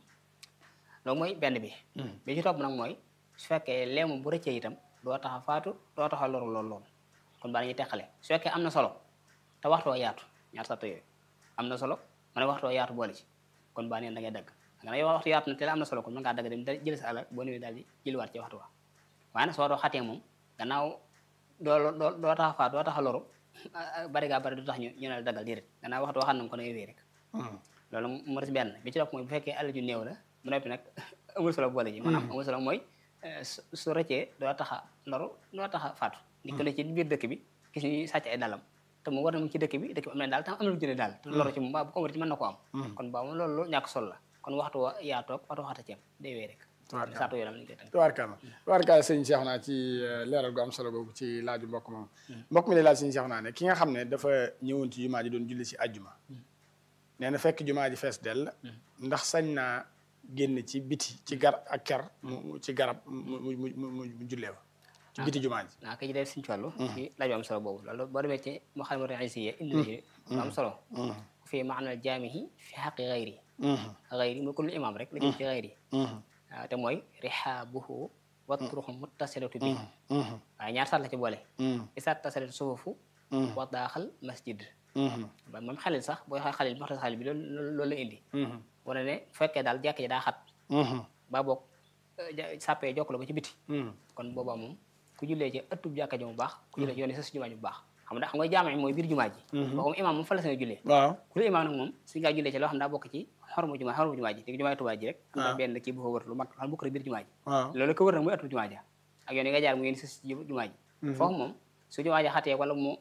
loolu mooy benn bi bi ci topp nag mooy su fekkee lee moom bu rëccee itam doo tax a faatu doo tax a loru lool lool kon baa dañuy teqale su fekkee am na solo te waxtoo yaatu ñaar sato yooyu am na solo ma ne waxtoo yaatu boole ci kon baa neen da ngay dagg da nga waxtu yaatu na te la am na solo kon mën ngaa dagg dem jël sa alal boo ñëwee daal di jëliwaat ci waxtu wa waaye nag soo doo xatee moom gannaaw doo doo doo tax a faatu doo tax a loru bari gaa bari du tax ñu ñu ne la daggal déedéet gannaaw waxtu waxaan na ko da ngay wéy rek loolu mu des benn bi ci topp mooy bu fekkee alal ju néew la bu noppi nag amul solo boole ji maanaam amul solo mooy su rëccee doo tax a loru doo tax a faatu di ko ne ci biir dëkk bi gis ñu sàcc ay dalam te mu war na mu ci dëkk bi dëkk bi am na daal tam am na lu jëlee daal te loru ci moom ba bu ko war ci mën na ko am kon baa moom loolu ñàkk solo la kon waxtu wa yaa toog waxtu waxata ceeb day wéy rek saatu yoonam lañ koy tënk tubaarkalla tubaarkalla sëñ Cheikh naa ci leeral gu am solo boobu ci laaju mbokk moom mbokk mi lay laaj sëñ Cheikh naa ne ki nga xam ne dafa ñëwoon ci jumaa ji doon julli si àjjuma nee na fekk jumaa ji fees dell ndax sañ naa génn ci biti ci gar ak ker mu ci garab mu mu mu mu jullee fa ci biti jumaa ji naa ko ci def suñu wàllu ci laaju am solo boobu loolu boo demee ci mu xam ne résiye indi na ci lu am solo fii maanal jaamihi fi xaqi xayri xayri mu kullu imam rek la jëm ci xayri waaw te mooy rihaabuhu watruxu muttasilatu bi waaye ñaar saat la ci boole isaat tasilatu sufufu wa daaxal masjid ba moom xalil sax booy xool xalil maxtas xalil bi loolu loolu la indi wane ne bu fekkee daal jàkk ji daa xat ba boog sàppee jokkaloo ba ci biti kon boobaa moom ku jullee ci ëttub jàkka ji mu baax ku jullee ci yoon sa si jumaa ji bu baax xam nga xam nga jaama mooy biir jumaa ji boobu imaam moom fa la seen jullee waaw ku la imaam nag moom si ngaa jullee ci loo xam daa bokk ci xormu jumaa xormu jumaa ji léegi jumaa Tuubaa ji rek am na benn kii bu ko wër lu mag xam bokk rek biir jumaa ji loolu ko wër nag mooy ëttub jumaa ji ak yoon yi nga jaar mu yéen sa si jumaa ji foofu moom su jumaa ji xatee wala mu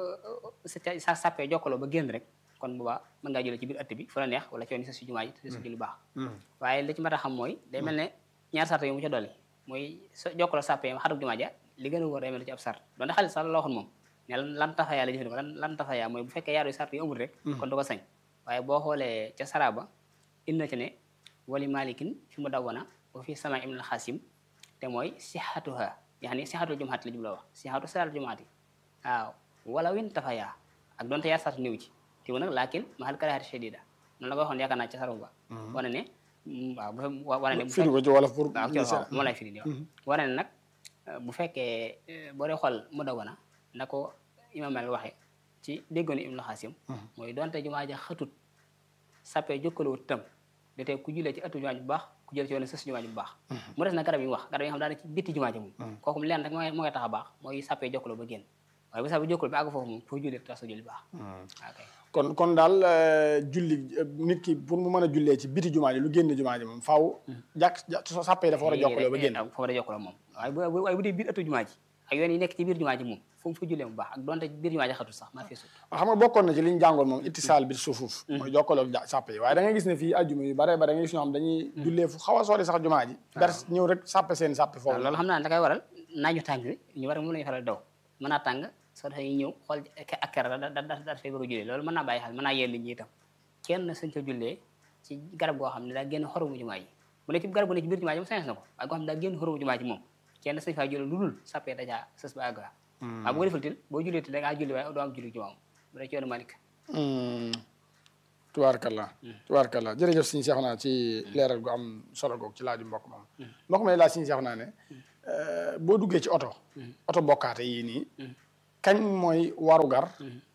sa sàppee jokkaloo ba génn rek kon boobaa mën ngaa jullee ci biir ëtt bi fu la neex wala ci yoon sa si jumaa ji te sa julli baax waaye li ci mat a xam mooy day mel ne ñaar sart yu mu ca dolli mooy jokkaloo sàppee xatuk jumaa ja li gën a wóor day mel ci ab sart doonte xaalis sax la waxoon moom ne lan tafayaa la jëfandikoo lan lan tafayaa mooy bu fekkee yaaru sart yu amul rek kon du ko sañ waaye boo xoolee ca saraba indi na ci ne wali malikin fi mu dawwana wa fi sama ibn xasim te mooy sixatuha yaani sixatul jumaati la jubla wax sixatu salatul jumaati waaw wala win tafayaa ak doonte yaar sart néew ci te nag laakin mahal karaahati shadida noonu la ko waxoon yaakaar naa ca saraba ba wane ne waaw wane ne firi ko ci wala pour waaw moo lay firi di wax wane ne nag bu fekkee boo dee xool mu dawwana na ko imam Malik waxee ci déggoon Ibnu Xaasim mooy donte jumaa ja xatut sappee jokkalowut tam da tey ku jullee ci ëttu jumaa ji bu baax ku jël ci yoon sës jumaa ji bu baax mu des na garab yi mu wax garab yi nga xam daana ci bitti jumaa ji moom kooku mu leen rek moo ngay tax a baax mooy sappee jokkaloo ba génn waaye bu sappee jokkaloo ba àgg foofu moom foo jullee tax sa julli baax ok kon kon daal julli nit ki pour mu mën a jullee ci biti jumaa ji lu génn jumaa ji moom faaw jàkk sàppee dafa war a jokkaloo ba génn fa war a jokkaloo moom waaye bu dee biir ëttu jumaa ji ak yoon yi nekk ci biir jumaa ji moom fu mu fa jullee mu baax ak donte biir jumaa ji xatul sax maa fi sut xam nga bokkoon na ci li ñu jàngoon moom ittisaal bi suufuf mooy jokkaloo sàppe yi waaye da ngay gis ne fii ajjuma yu bare bare da ngay gis ñoo xam dañuy jullee fu xaw a sori sax jumaa ji ber ñëw rek sàppe seen sàppe foofu loolu xam naa da koy waral naaju tàng ñu war moom la ñu faral daw mën naa tàng soo defee ñëw xool ak ker da da da fay bëgg a jullee loolu mën naa bàyyi xel mën naa yee nit ñi itam kenn sañ ca jullee ci garab goo xam ne daa génn xoromu jumaa ji bu ne ci garab gu ne ci biir jumaa ji moom sañes na ko waaye goo xam ne daa génn xoromu jumaa ji moom kenn sañ faa jullee lu dul sàppee dajaa sës ba àgg waaw bu ko defal til boo jullee til da ngaa julli waaye doo am julli jumaa bu dee ci yoonu Malik tubaarkalla tubaarkalla jërëjëf Sëñ Seexuna ci leeral gu am solo googu ci laaju mbokk moom mbokk may laaj Sëñ Seexuna ne boo duggee ci oto oto bokkaate yii nii kañ mooy warugar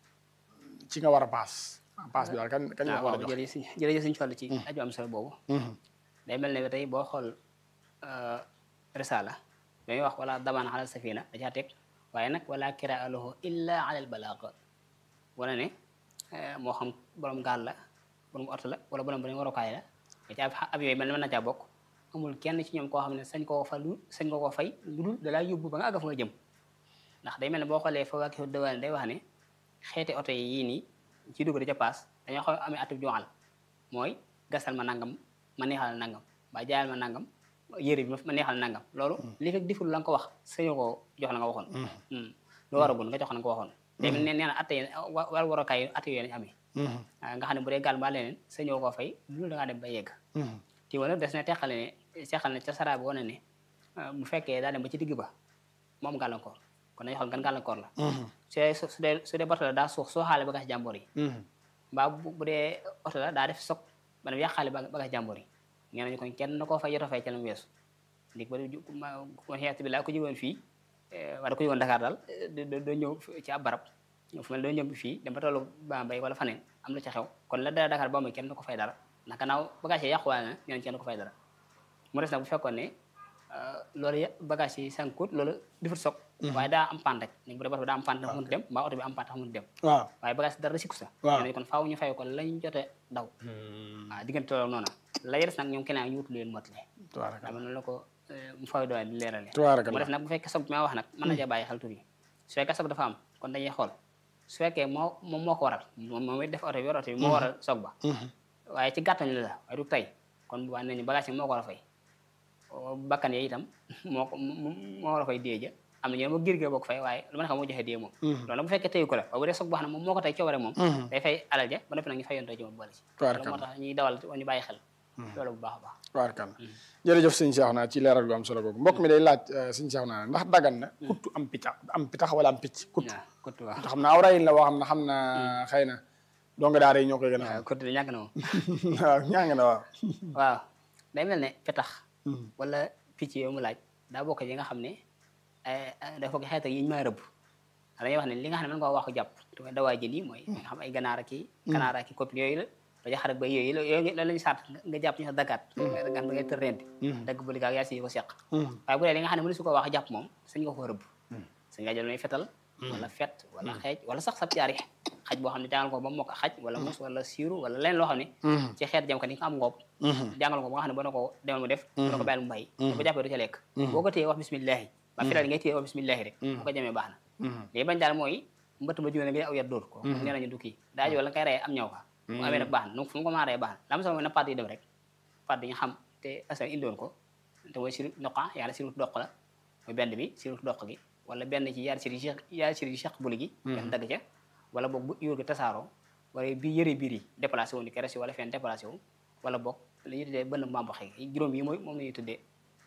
ci nga war a paas paas bi daal kañ kañ nga war a jox jërëjëf Sëñ jërëjëf Sëñ Fallu ci aju am solo boobu day mel ne tey boo xool risala dañuy wax wala damaan ala safina da caa teg waaye nag wala kiraa lahu illa ala al balaag wala ne moo xam borom gaal la borom oto la wala borom borom warukaay la da caa ab yooyu mel ne mën na caa bokk amul kenn ci ñoom koo xam ne sañ koo fa lu sañ nga koo fay lu dul da laa yóbbu ba nga àgg fa nga jëm ndax day mel ne boo xoolee fa waa ki dawaan day wax ne xeeti oto yi yii nii ci dugg da ca paas dañoo xaw amee atub joxal mooy gasal ma nangam ma neexal nangam ba jaayal ma nangam yére bi ma neexal nangam loolu li fekk diful la nga ko wax sañu koo jox la nga waxoon lu war a gun nga jox la nga ko waxoon léegi nee na atte yi war warokaay yi atte yooyu lañu amee nga xam ne bu dee gaal mbaa leneen sañoo koo fay lu da ngaa dem ba yegg ti wala des na teqale ne teqal ne ca saraa bi wane ne bu fekkee daa dem ba ci digg ba moom gàllankoor kon dañuy xool gan gàllankoor la su dee su dee su dee bato la daa suux soo xaale bagage jàmbor yi mbaa bu dee oto la daa def soog ba dem yàqaale bagage jàmbor yi nee nañu kon kenn na koo fay jot a fay ca la mu weesu ndig ba xeet bi laa ko jógoon fii wala ko jógoon Dakar daal doo ñëw ci ab barab fu mel doo ñëw fii dem ba tollu Bambey wala faneen am la ca xew kon la dara Dakar ba mu kenn na ko fay dara ndax gannaaw bagage yi yàquwaale na nee nañ kenn na ko fay dara mu des nag bu fekkoon ne loolu bagage yi sànkut loolu difut soog waaye daa am paan rek ni bu dee bato bi daa am paan tax mënut dem mbaa oto bi am paan tax mënut dem waaw waaye bagage dara sikku sa nee nañ kon faaw ñu fay ko lañ jote daw waaw diggante loolu noonu la des nag ñoom keneen ñu wut leen motale daa noonu la ko mu fay doon di leerale mu def nag bu fekkee soog bi ma wax nag mën na cee bàyyi xel tuuti su fekkee soog dafa am kon dañuy xool su fekkee moo moom moo ko waral moom moom def oto bi yor oto bi moo waral soog ba waaye ci gàttañ la waaye du tey kon bu baax nañu bagage yi moo ko war a fay bakkan yi itam moo ko moo war a fay dee ja am na ñoo ma girgé boo ko fay waaye lu ma ne xam moo joxe dee moom loolu bu fekkee teyu ko la waaye bu dee soog boo xam ne moom moo ko tey coobare moom day fay alal ja ba noppi nag ñu fay yoon ci moom boole ci loolu moo tax ñuy dawal ñu bàyyi xel loolu bu baax a baax tubaarkalla jërëjëf sëñ Seexuna ci leeral gu am solo googu mbokk mi day laaj sëñ Seexuna ndax dagan na kuttu am picc am pitax wala am picc kuttu kuttu waaw xam naa aw rayin la woo xam ne xam na xëy na donc daara yi ñoo koy gën a xam kuttu di ñàkk na moom waaw ñàng na waaw waaw day mel ne pitax wala picc yooyu mu laaj daa bokk yi nga xam ne dafa ko xeet yi ñu may rëbb dañuy wax ne li nga xam ne mën nga wax ko jàpp te mooy dawaa jën yi mooy nga xam ay ganaar ak i ganaar ak i copine yooyu la ba jaxar ak ba yooyu la yooyu loolu lañu sant nga jàpp ñu sa dagaat nga xam da ngay tër renti dagg bu ligaag yaa si ko seq waaye bu dee li nga xam ne mënu su ko wax jàpp moom sañ nga ko rëbb sañ nga jël may fetal wala fet wala xeej wala sax sab caari xaj boo xam ne jàngal ko ba mokk xaj wala mus wala siiru wala leen loo xam ne ci xeet jam ka ni nga am ngoob jàngal ko ba nga xam ne ba na ko demal mu def ba na ko bàyyil mu bàyyi bu jàppee du ca lekk boo ko téye wax bismillahi ba fetal ngay téye wax bismillahi rek bu ko jamee baax na léegi bañ daal mooy mbëtt ba jógee nga aw yat dóor ko nee nañu du kii daa ji wala nga koy reye am ñëw ka mu amee nag baax na donc fu mu ko maa reye baax na la ma sama mooy na padd yi dem rek padd yi nga xam te asan indoon ko te mooy siru noqa yàlla siru doq la mooy benn bi siru doq gi wala benn ci yaari siri yaari siri cheq buli gi benn dagg ca wala boog bu yóor gi tasaaroo wala bi yëre biir yi déplacé wu ni keres yi wala fenn déplacé wu wala boog li ñuy tuddee bënn mbambaxe gi juróom yi mooy moom la ñuy tuddee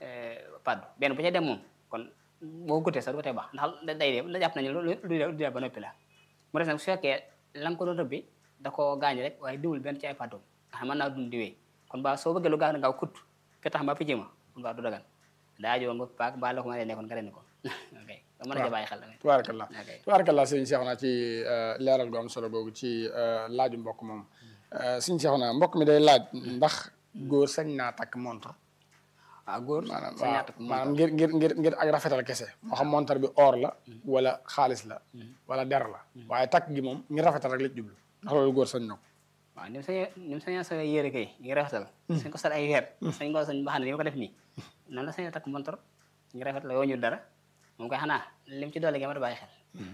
paddu benn bu ca dem moom kon boo gotee sax du ko tee baax ndax day dee la jàpp nañu lu du ba noppi la mu des nag su fekkee la nga ko doon rëbbi da koo gaañ rek waaye diwul benn ci ay paddoom nga xam mën naa dund diwee kon ba soo bëggee lu gaaw na gaaw kut fi tax mbaa picc ma kon baa du dagan daa jowoon ba paak ba la ko mën a nekkoon nga ren ko ok mën na ca bàyyi xel tubaarkalla tubaarkalla sëñ Seexuna ci leeral gu am solo googu ci laaju mbokk moom sëñ Seexuna mbokk mi day laaj ndax góor sañ naa takk montre waaw góor maanaam maanaam ngir ngir ngir ngir ak rafetal kese moo xam montre bi or la wala xaalis la wala der la waaye takk gi moom ngir rafetal rek la jublu ndax loolu góor sañ na ko waaw ni mu sañ ni mu sañee sa yére kay ngir rafetal sañ ko sal ay weer sañ ko sañ baxane ni ma ko def nii noonu la sañee takk montre ngir rafet la yoo ñu dara moom koy xanaa lim ci doole gi ma da bàyyi xel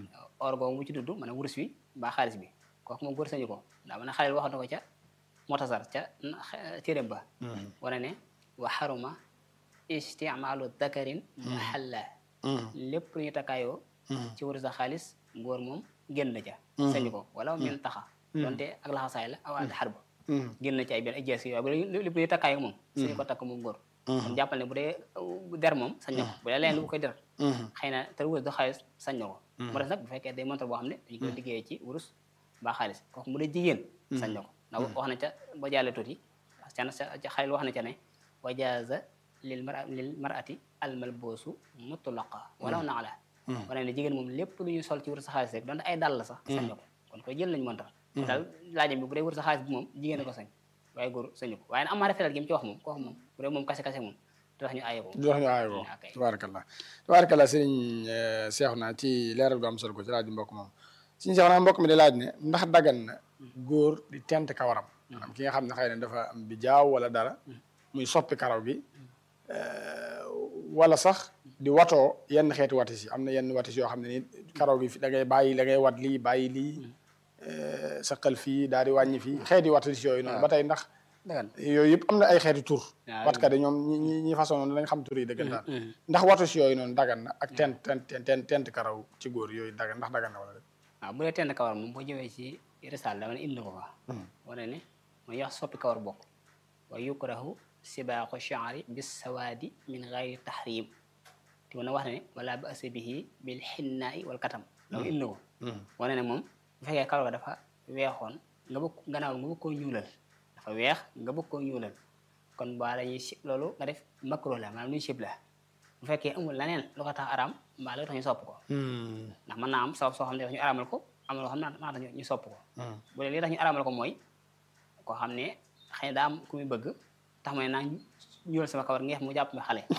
or googu bu ci dudd mën a wurus bi mbaa xaalis bi kooku moom góor sañu ko daa mën a xaleel waxoon na ko ca motasar ca téeréem ba wane ne wa xaruma isticmaalu dakarin muhalla lépp lu ñu takkaayoo ci wurus a xaalis góor moom génn na ca sañu ko wala min taxa donte ak laxasaay la aw al xarb génn na ci ay benn ay jees waaye lépp lu ñu takkaayoo moom sañu ko takk moom góor kon jàppal ne bu dee der moom sañ na ko bu dee leen lu bu koy der xëy na te wurus du xaalis sañ na ko mu des nag bu fekkee day montre boo xam ne dañu koy liggéeyee ci wurus ba xaalis kooku mu dee jigéen sañ na ko ndax wax na ca ba jàllee tuuti can sa xalil wax na ca ne wa jaaza lil mara lil marati almalboosu mutlaqa walaw naala wane ne jigéen moom lépp lu ñu sol ci wër sa xaalis rek donte ay dàll sax sañ na ko kon koy jël nañ montar daal laajam bi bu dee wër sa xaalis bi moom jigéen a ko sañ waaye góor sañu ko waaye nag am maa rafetal gi mu ci wax moom ko wax moom bu dee moom kase kase moom du tax ñu aaye ko du tax ñu aaye ko tabarakallah tabarakallah sëriñ Seexuna ci leeral gu am solo ko ci laaj bi mbokk moom sëriñ Seexuna mbokk mi di laaj ne ndax dagan na góor di tent kawaram maanaam ki nga xam ne xëy na dafa am bi jaaw wala dara muy soppi karaw gi wala sax di watoo yenn xeeti watis yi am na yenn watis yoo xam ne ni karaw gi fi da ngay bàyyi da ngay wat lii bàyyi lii saqal fii daal di wàññi fii xeeti watis yooyu noonu ba tey ndax yooyu yëpp am na ay xeeti tur watkat yi ñoom ñi ñi façon noonu lañ xam tur yi dëggantaan ndax watis yooyu noonu dagan na ak tent tent tent tent karaw ci góor yooyu dagan ndax dagan na wala dé waaw bu dee tent kawar moom boo ñëwee ci risaal dama ne indi ko fa wane ne mooy wax soppi kawar bokk wa yukrahu sibaaxu shaari bis sawaadi min gayri tahrim te mën a wax ne wala ba asa bihi bil xinnaayi wal katam dama indi ko wane ne moom bu fekkee kawar ga dafa weexoon nga bëgg gannaaw nga bëgg koo ñuulal dafa weex nga bëgg koo ñuulal kon ba dañuy si loolu nga def makro la maanaam luñu sib la bu fekkee amul leneen lu ko tax araam mbaa lu tax ñu sopp ko ndax mën naa am sabab soo xam ne tax ñu araamal ko am loo xam ne maa tax ñu sopp ko bu dee li tax ñu araamal ko mooy koo xam ne xëy na daa am ku muy bëgg tax may naa ñuulal sama kawar ngeex mu jàpp mi xale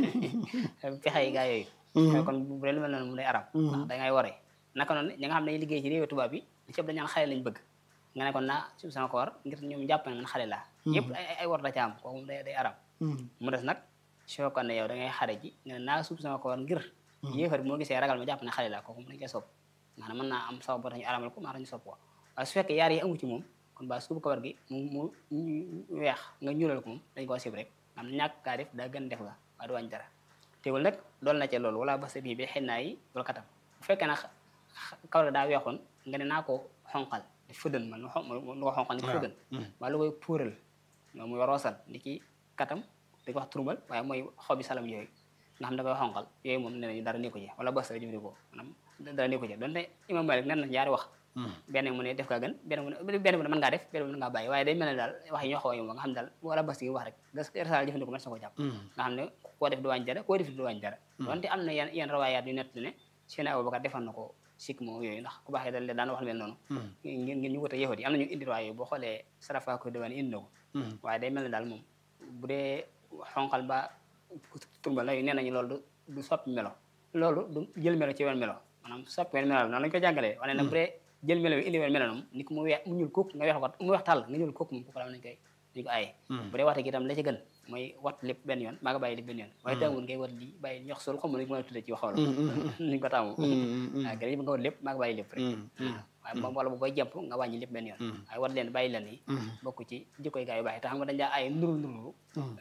pexe yi gaa yooyu kon bu dee lu mel noonu mu day araam ndax da ngay waree naka noonu ñi nga xam ne dañuy liggéey ci réewu tubaab bi li ci ëpp dañ naan xale lañ bëgg nga ne kon naa suuf sama kawar ngir ñoom jàpp ne man xale laa yëpp ay ay war da ca am kooku day day araam mu des nag su fekkoon ne yow da ngay xare ji nga ne naa suuf sama kawar ngir yéefar bi moo gisee ragal ma jàpp ne xale laa kooku mu dañ koy sopp maanaam mën naa am sabab boo tax ñu araamal ko maa tax ñu sopp ko waaye su fekkee yaar yi amu ci moom kon ba suufu kawar gi mu mu weex nga ñuulal ko moom dañ koo sib rek am ñàkk kaa def daa gën def la waaye du wàññi dara teewul nag dool na ca loolu wala basa bii bi xinnaa yi wala katam bu fekkee nag kawar gi daa weexoon nga ne naa ko xonqal di fëddan man lu ko xonqal ni fëddan waa lu koy puural loolu muy roosal ni ki katam di ko wax turmal waaye mooy xobi salam yooyu nga xam da koy xonqal yooyu moom nee nañu dara nekku ci wala basa jëfandikoo maanaam dara nekku ci donte imam Malik nen na ñaari wax benn mu ne def kaa gën benn mu ne benn mu ne mën ngaa def benn mu ne ngaa bàyyi waaye day mel ne daal wax yi ñoo xaw a yomb nga xam ne daal wala bas gi wax rek gas jëfandikoo mën sa ko jàpp nga xam ne koo def du wàññi dara koo def du wàññi dara donte am na yenn yenn rawaayaat yu nett ne Seydina Abubakar defoon na ko sikk moom yooyu ndax ku baaxee dal daan wax mel noonu ngir ngir ñu wut a yëfat yi am na ñu indi riwaay yooyu boo xoolee sarafa ko diwaan indi na ko waaye day mel ne daal moom bu dee xonqal ba turbal la nee nañu loolu du soppi melo loolu du jël melo ci wenn melo maanaam soppi wenn melo noonu lañu ko jàngalee wane nag bu dee jël melo bi indi wenn melo noonu ni ko mu weex mu ñuul kooku nga weex ko mu weex tàll nga ñuul kooku moom kooku daal nañ koy dañ ko aaye bu dee waxte gi itam la ci gën mooy wat lépp benn yoon maa nga bàyyi lépp benn yoon waaye tàmmul ngay wat lii bàyyi ñox sol xam nañ ko mën a tuddee ci waxoon niñ ko tàmmu waaw gën nga wat lépp maa nga bàyyi lépp rek waaye moom wala bu koy jàpp nga wàññi lépp benn yoon waaye wat leen bàyyi leen yi bokk ci jikkoy gaa yu baax yi te xam nga dañ daa aaye ndurul ndurulu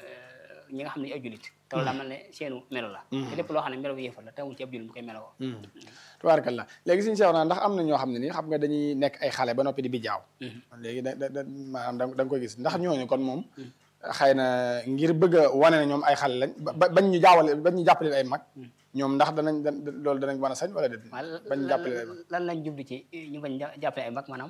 ñi nga xam ne ay jullit te loolu daa mel ne seenu melo la te lépp loo xam ne melo bu yëfal la tawul ci ab jullit mu koy meloo tubaarkalla léegi suñu seex naa ndax am na ñoo xam ne nii xam nga dañuy nekk ay xale ba noppi di bi jaaw léegi da da maanaam da nga koy gis ndax ñooñu kon moom xëy na ngir bëgg a wane ne ñoom ay xale lañ ba bañ ñu jaawale bañ ñu jàppale ay mag ñoom ndax danañ loolu danañ mën a sañ wala déet bañ ñu jàppale ay mag lan lañ jublu ci ñu bañ jàppale ay mag maanaam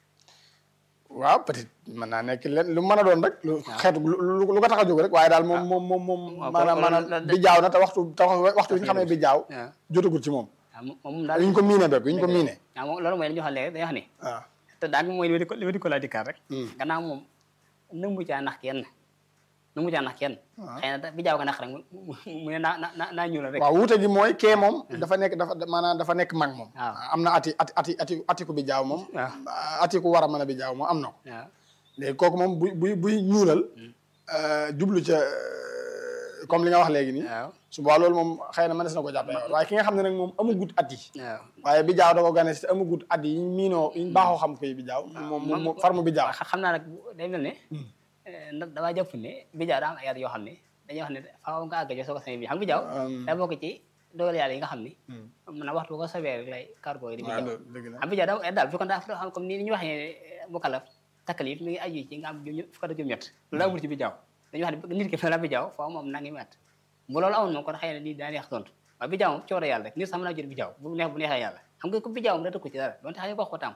waaw peut-être mën naa nekk leen lu mën a doon rek lu xeetu lu ko tax a jóg rek waaye daal moom moom moom moom maanaam maanaam bi jaaw na te waxtu te waxtu bi ñu xam ne bi jaaw jotagul ci moom moom daal yu ñu ko miine bépp yu ñu ko miine waaw moom loolu mooy li ñu waxal léegi dañuy wax ni waaw te daag mooy li ma di ko li ma di ko laa dikkaat rek gannaaw moom nëmbu caa nax kenn nëmbu caa nax kenn xëy na bi jaaw ko nax rek mu ne naa na naa ñuulal rek waaw wuute gi mooy kee moom dafa nekk dafa maanaam dafa nekk mag moom am na ati ati ati ati atiku bi jaaw moom atiku war a mën a bi jaaw moom am na ko léegi kooku moom buy buy buy ñuulal jublu ca comme li nga wax léegi nii su boobaa loolu moom xëy na mënees na ko jàppee waaye ki nga xam ne nag moom amagut at yi waaye bi jaaw da ko gane si amagut at yi yiñ miinoo yiñ baaxoo xam koy bi jaaw moom moom farmu bi jaaw xam naa nag day mel ne ndax damaa jàpp ne bi jaaw daa am ay at yoo xam ne dañuy wax ne faaw nga àgg jo soo ko samee bi xam bi jaaw daa bokk ci dogal yàlla yi nga xam ni mën na waxtu bu ko sobee rek lay cargo yi di bi jaaw xam bi jaaw daa daal fi kon daa xam comme ni ñu waxee mu kalaf takalif mi ngi aju ci nga am fukk ak juróom-ñett loolu daa amul ci bi jaaw dañuy wax ne nit ki fa la bi jaaw faaw moom nangi met bu loolu amoon moom kon xëy na lii daa neex tontu waaye bi jaaw moom coore yàlla rek nit sax mën naa jël bi jaaw bu neex bu neexee yàlla xam nga ko bi jaaw moom da tëkku ci dara donte xam nga ko ko tàmm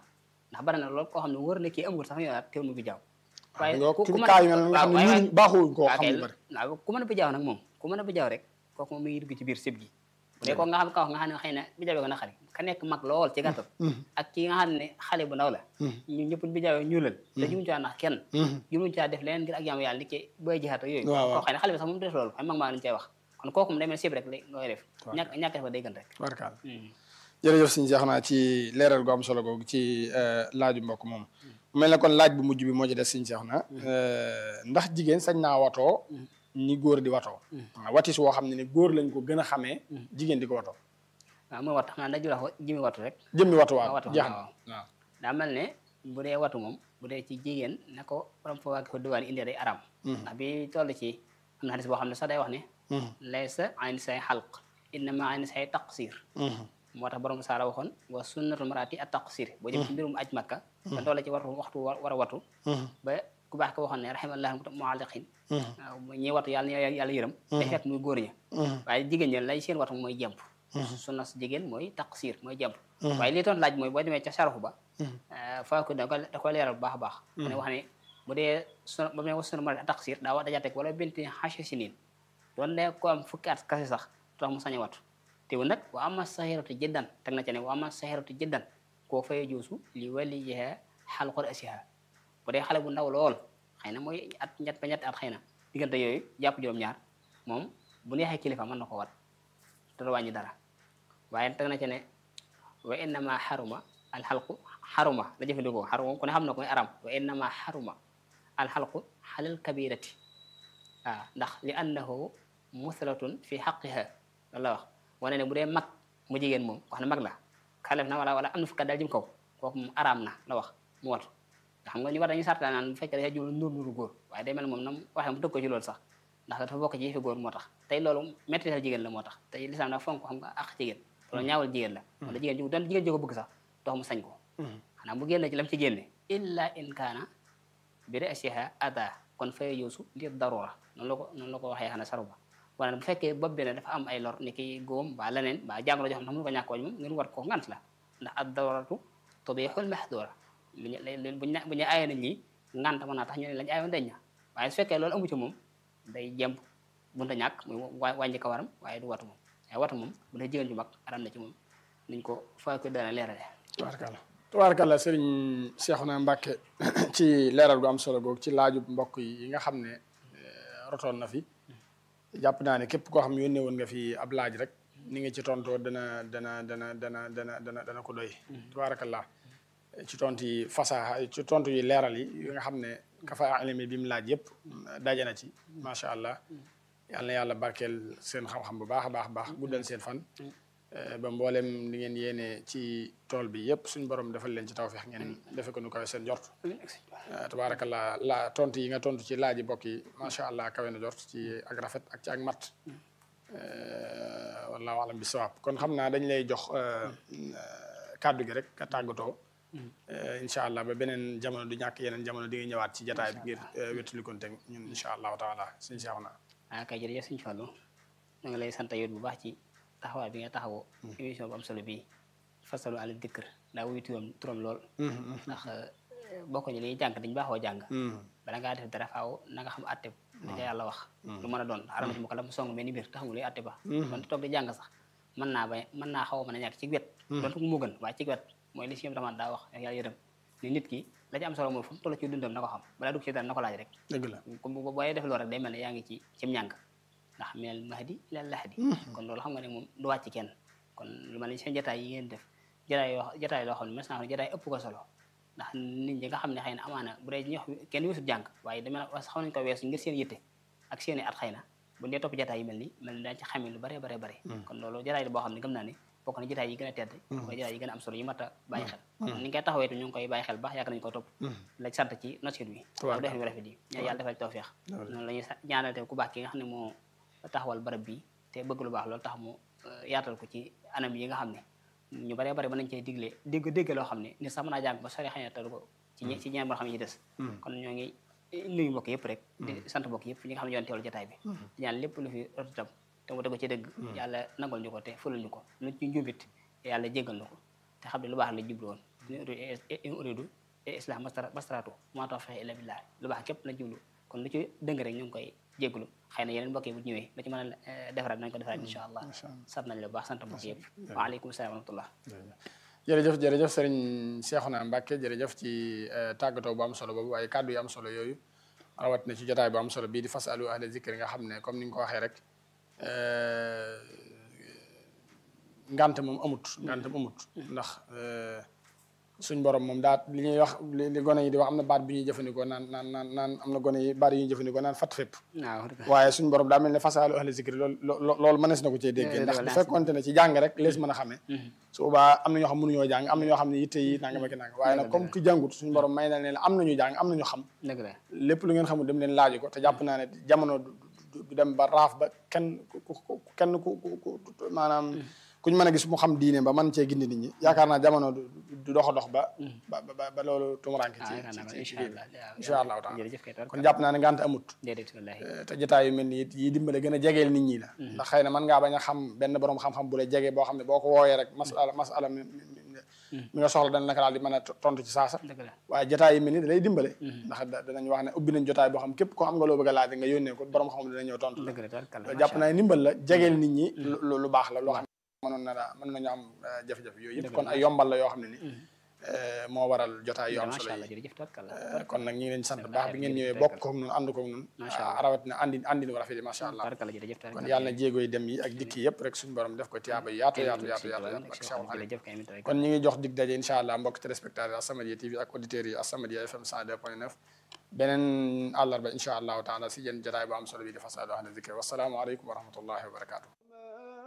ndax bari na loolu koo xam ne wër na kii amul sax ñu daal teewul mu bi jaaw waaye ku ku mën kaa yu mel nga xam ne waaye ñun baaxuwuñ koo xam lu bari waaw ku mën a bi jaaw nag moom ku mën a bi jaaw rek kooku moom mi ngi dugg ci biir sib gi bu dee kooku nga xam kaw nga xam ne xëy na bi jaawee ko naqari ka nekk mag lool ci gàttal ak ki nga xam ne xale bu ndaw la ñu ñëpp bi jaawee ñuulal te jumuñu caa nax kenn jumuñu caa def leneen ngir ak jaamu yàlla ni ki bay jihaat ak yooyu koo xëy na xale bi sax moom def loolu xam mag maa lañu cay wax kon kooku moom day mel sib rek looy def ñàkk ñàkk def ba day gën rek barkaal jërëjëf sëñ Cheikh naa ci leeral gu am solo googu ci laaju mbokk moom mel na kon laaj bu mujj bi moo ci des sëñ Cheikh na ndax jigéen sañ naa watoo ni góor di watoo watis woo xam ne ne góor lañ ko gën a xamee jigéen di ko watoo waaw mooy watu xam naa daju la jëmi watu rek jëmmi watu waaw jeex na waaw daa mel ne bu dee watu moom bu dee ci jigéen ne ko borom fa waagi ko diwaan indee day aram ndax bi toll ci am na xadis boo xam ne sax day wax ne laysa ayni say xalq innama ayni say taqsir moo tax borom saara waxoon wa sunnatul marati at taqsir boo jëm ci mbirum aj makka ba toll ci watu waxtu war a watu ba ku baax ko waxoon ne rahimallahu mualliqin waaw ñi watu yàlla na yàlla yërëm day fekk muy góor ña waaye jigéen ñi lay seen watu mooy jemp sunna si jigéen mooy taqsir mooy jemp waaye lii toon laaj mooy boo demee ca sarfu ba faa ko da ko leeral bu baax a baax mu ne wax ne bu dee su ba mu ne wa sunnatul marati at taqsir daa wax dajaa teg wala binti xashi sinin doon ne ko am fukki at kase sax tax mu sañ a watu teewul nag wa ama saxiratu jiddan teg na ca ne wa ama saxiratu jiddan koo fay juusu li waliha xalqul asiha bu dee xale bu ndaw lool xëy na mooy at ñett ba ñetti at xëy na diggante yooyu jàpp juróom-ñaar moom bu neexee kilifa mën na ko wat te du wàññi dara waaye teg na ca ne wa innama xaruma alxalqu xaruma la jëfandikoo xaruma ku ne xam na ko mooy aram wa innama xaruma alxalqu xalal kabirati waaw ndax li annahu muslatun fi xaqiha loolu la wax wane ne bu dee mag mu jigéen moom wax na mag la xalef na wala wala am na fukkat daal jëm kaw kooku moom araam na la wax mu watu nga xam nga ñu war dañuy sarta naan bu fekkee dafa jublu nur nuru góor waaye day mel moom nam waxee mu tëgg ko ci loolu sax ndax dafa bokk ci yëfi góor moo tax tey loolu mettital jigéen la moo tax tey lislaam dafa fonk xam nga ak jigéen loolu ñaawal jigéen la wala jigéen ji doon jigéen ji ko bëgg sax dox mu sañ ko xanaa bu génne ci lam ci génne illa in kaana bi ra'siha ada kon fay yoosu ngir darura noonu la ko noonu la ko waxee xanaa saru ba wala bu fekkee bopp bi ne dafa am ay lor ni ki góom ba leneen ba jàngoro joo xam ne mënu ko ñàkk wañ moom ngeen war ko ngant la ndax ad daruratu tubihul mahdura buñ bu ñu aaye nañ lii ngant mën naa tax ñu ne lañ aayoon dañ na waaye su fekkee loolu amu ci moom day jemp bunta ñàkk muy wàññi ko waram waaye du watu moom waaye watu moom bu dee jigéen ju mag aram na ci moom niñ ko fa ko dana leerale tubaarkalla tubaarkalla sëriñ Cheikhouna Mbacké ci leeral gu am solo googu ci laaju mbokk yi nga xam ne rotoon na fi jàpp naa ne képp koo xam ne yónnee woon nga fi ab laaj rek ni nga ci tontoo dana dana dana dana dana dana dana ko doy tubaarakallah ci tontu yi fasaha ci tontu yi leeral yi yi nga xam ne kafa ilmi bi mu laaj yëpp daje na ci macha allah yal na yàlla barkeel seen xam-xam bu baax a baax a baax guddal seen fan ba mboolem li ngeen yéene ci tool bi yëpp suñ borom defal leen ci tawfeex ngeen defe ko nu kawe seen jort tabaarakallah la tontu yi nga tontu ci laaji bokk yi macha allah kawe na jort ci ak rafet ak ci ak mat wallahu alam bi sawaab kon xam naa dañ lay jox kàddu gi rek nga tàggatoo incha allah ba beneen jamono du ñàkk yeneen jamono di nga ñëwaat ci jataay bi ngir wétali kon teg ñun incha allahu taala suñu Cheikhouna ah kay jërëjëf suñu Fallu da nga lay sant yow bu baax ci taxawaay bi nga taxawoo émission bu am solo bii fasalu ala dikr daa wuyu turam turam lool ndax bokk ñu li jàng dañ baaxoo jàng bala ngaa def dara faaw na nga xam atte da ca yàlla wax lu mën a doon aram ci mu ko la mu song benn biir taxamu luy atte ba kon toog di jàng sax mën naa ba mën naa xaw a mën a ñàkk ci wet doon ko moo gën waaye ci wet mooy li si yom tamit daa wax yàlla yërëm ni nit ki la ci am solo mooy fu mu toll ci dundam na ko xam balaa dugg ci dara na ko laaj rek dëgg la comme booy def loolu rek day mel ne yaa ngi ci cim ñàng ndax minal mahdi ilal lahdi kon loolu xam nga ne moom du wàcc kenn kon lu mel ne seen jataay yi ngeen def jataay yoo jataay loo xam ne mas naa xam jataay ëpp ko solo ndax nit ñi nga xam ne xëy na amaana bu dee ñox kenn wesut jàng waaye dama xaw nañ ko weesu ngir seen yitte ak seen i at xëy na bu dee topp jataay yi mel ni mel ni daañ ci xamee lu bare bare bare kon loolu jataay la boo xam ne gëm naa ne bokk na jataay yi gën a tedd mooy jataay yi gën a am solo yi mat a bàyyi xel ni nga koy taxawee ñu ngi koy bàyyi xel baax yaakaar nañu ko topp la sant ci nosit bi ak def yu rafet yi ñaan yàlla defal tawfeex noonu la ñuy ñaanal te ku baax ki nga xam ne moo taxawal barab bi te bëgg lu baax loolu tax mu yaatal ko ci anam yi nga xam ne ñu bare bare mën nañ cee digle dégg dégg loo xam ne nit sax mën naa jàng ba sori xëy na te du ko ci ci ñeen boo xam ne ci des kon ñoo ngi nuyu mbokk yëpp rek di sant mbokk yëpp ñi nga xam ne yoon teewlu jotaay bi di ñaan lépp lu fi rotu tam te mu tegu ci dëgg yàlla nangol ñu ko te fulal ñu ko lu ci njubit yàlla jéggal na ko te xam ne lu baax la jublu woon in uridu islah mastaratu ma tawfiqi illa billah lu baax képp la jublu kon lu ci dëng rek ñu ngi koy jégalu xëy na yeneen mbokk yi bu ñëwee lu ci mën a defaraat nañ ko defaraat incha allah sant nañ la bu baax sant mbokk yëpp waaleykum salaam wa rahmatullah jërëjëf jërëjëf sëriñ Cheikhouna Mbacké jërëjëf ci tàggatoo bu am solo boobu waaye kàddu yu am solo yooyu rawat na ci jotaay bu am solo bii di fasalu ahla zikri nga xam ne comme ni nga ko waxee rek ngant moom amut ngant moom amut ndax suñ borom moom daa li ñuy wax li gone yi di wax am na baat bi ñuy jëfandikoo naan naan naan naan am na gone yi baat yi ñuy jëfandikoo naan fat fépp waaye suñ borom daa mel ne fasalu ahla zikri loolu loolu mënees na ko cee déggee ndax bu fekkonte ne ci jàng rek lees mën a xamee su boobaa am na ñoo xam mënuñoo jàng am na ñoo xam ne yitte yi nanga ma ki nanga waaye nag comme ki jàngut suñu borom may na leen am nañu jàng am nañu xam lépp lu ngeen xamul dem leen laaju ko te jàpp naa ne jamono du dem ba raaf ba kenn ku kenn ku ku maanaam kuñ mën a gis mu xam diine ba man cee gindi nit ñi yaakaar naa jamono du dox a dox ba ba ba ba loolu tumuranke ci ci incha allahu taala kon jàpp naa ne ngant amut te jotaay yu mel ni yi dimbale gën a jegeel nit ñi la ndax xëy na mën ngaa bañ a xam benn borom xam-xam bu la jege boo xam ne boo ko wooyee rek masala masala mi nga soxla dana naka daal di mën a tontu ci saasa waaye jotaay yu mel ni da lay dimbale ndax danañ wax ne ubbi nañ jotaay boo xam képp koo am nga loo bëgg a laaj nga yónnee ko borom xam dina ñëw tontu la jàpp naa ne ndimbal la jegeel nit ñi lu baax la loo xam mënoon na la mën nañu am jafe-jafe yooyu yëpp kon ay yombal la yoo xam ne ni moo waral jotaay yu am solo yi kon nag ñu ngi leen sant baax bi ngeen ñëwee bokk koog noonu ànd koog noonu rawat na andi andi nu rafet yi macha allah kon yàlla na jéego yi dem yi ak dikk yi yëpp rek suñu borom def ko tiyaaba yi yaatu yaatu yaatu yaatu yaatu ak Cheikh kon ñu ngi jox dig daje incha allah mbokk téléspectateurs As-Samadiyya T V ak auditeurs yi As-Samadiyya F M cent deux point neuf beneen àllarba incha allahu taala si jën jotaay bu am solo bi di fasalu ahla zikri wasalaamu aleykum wa rahmatullahi wa barakatuh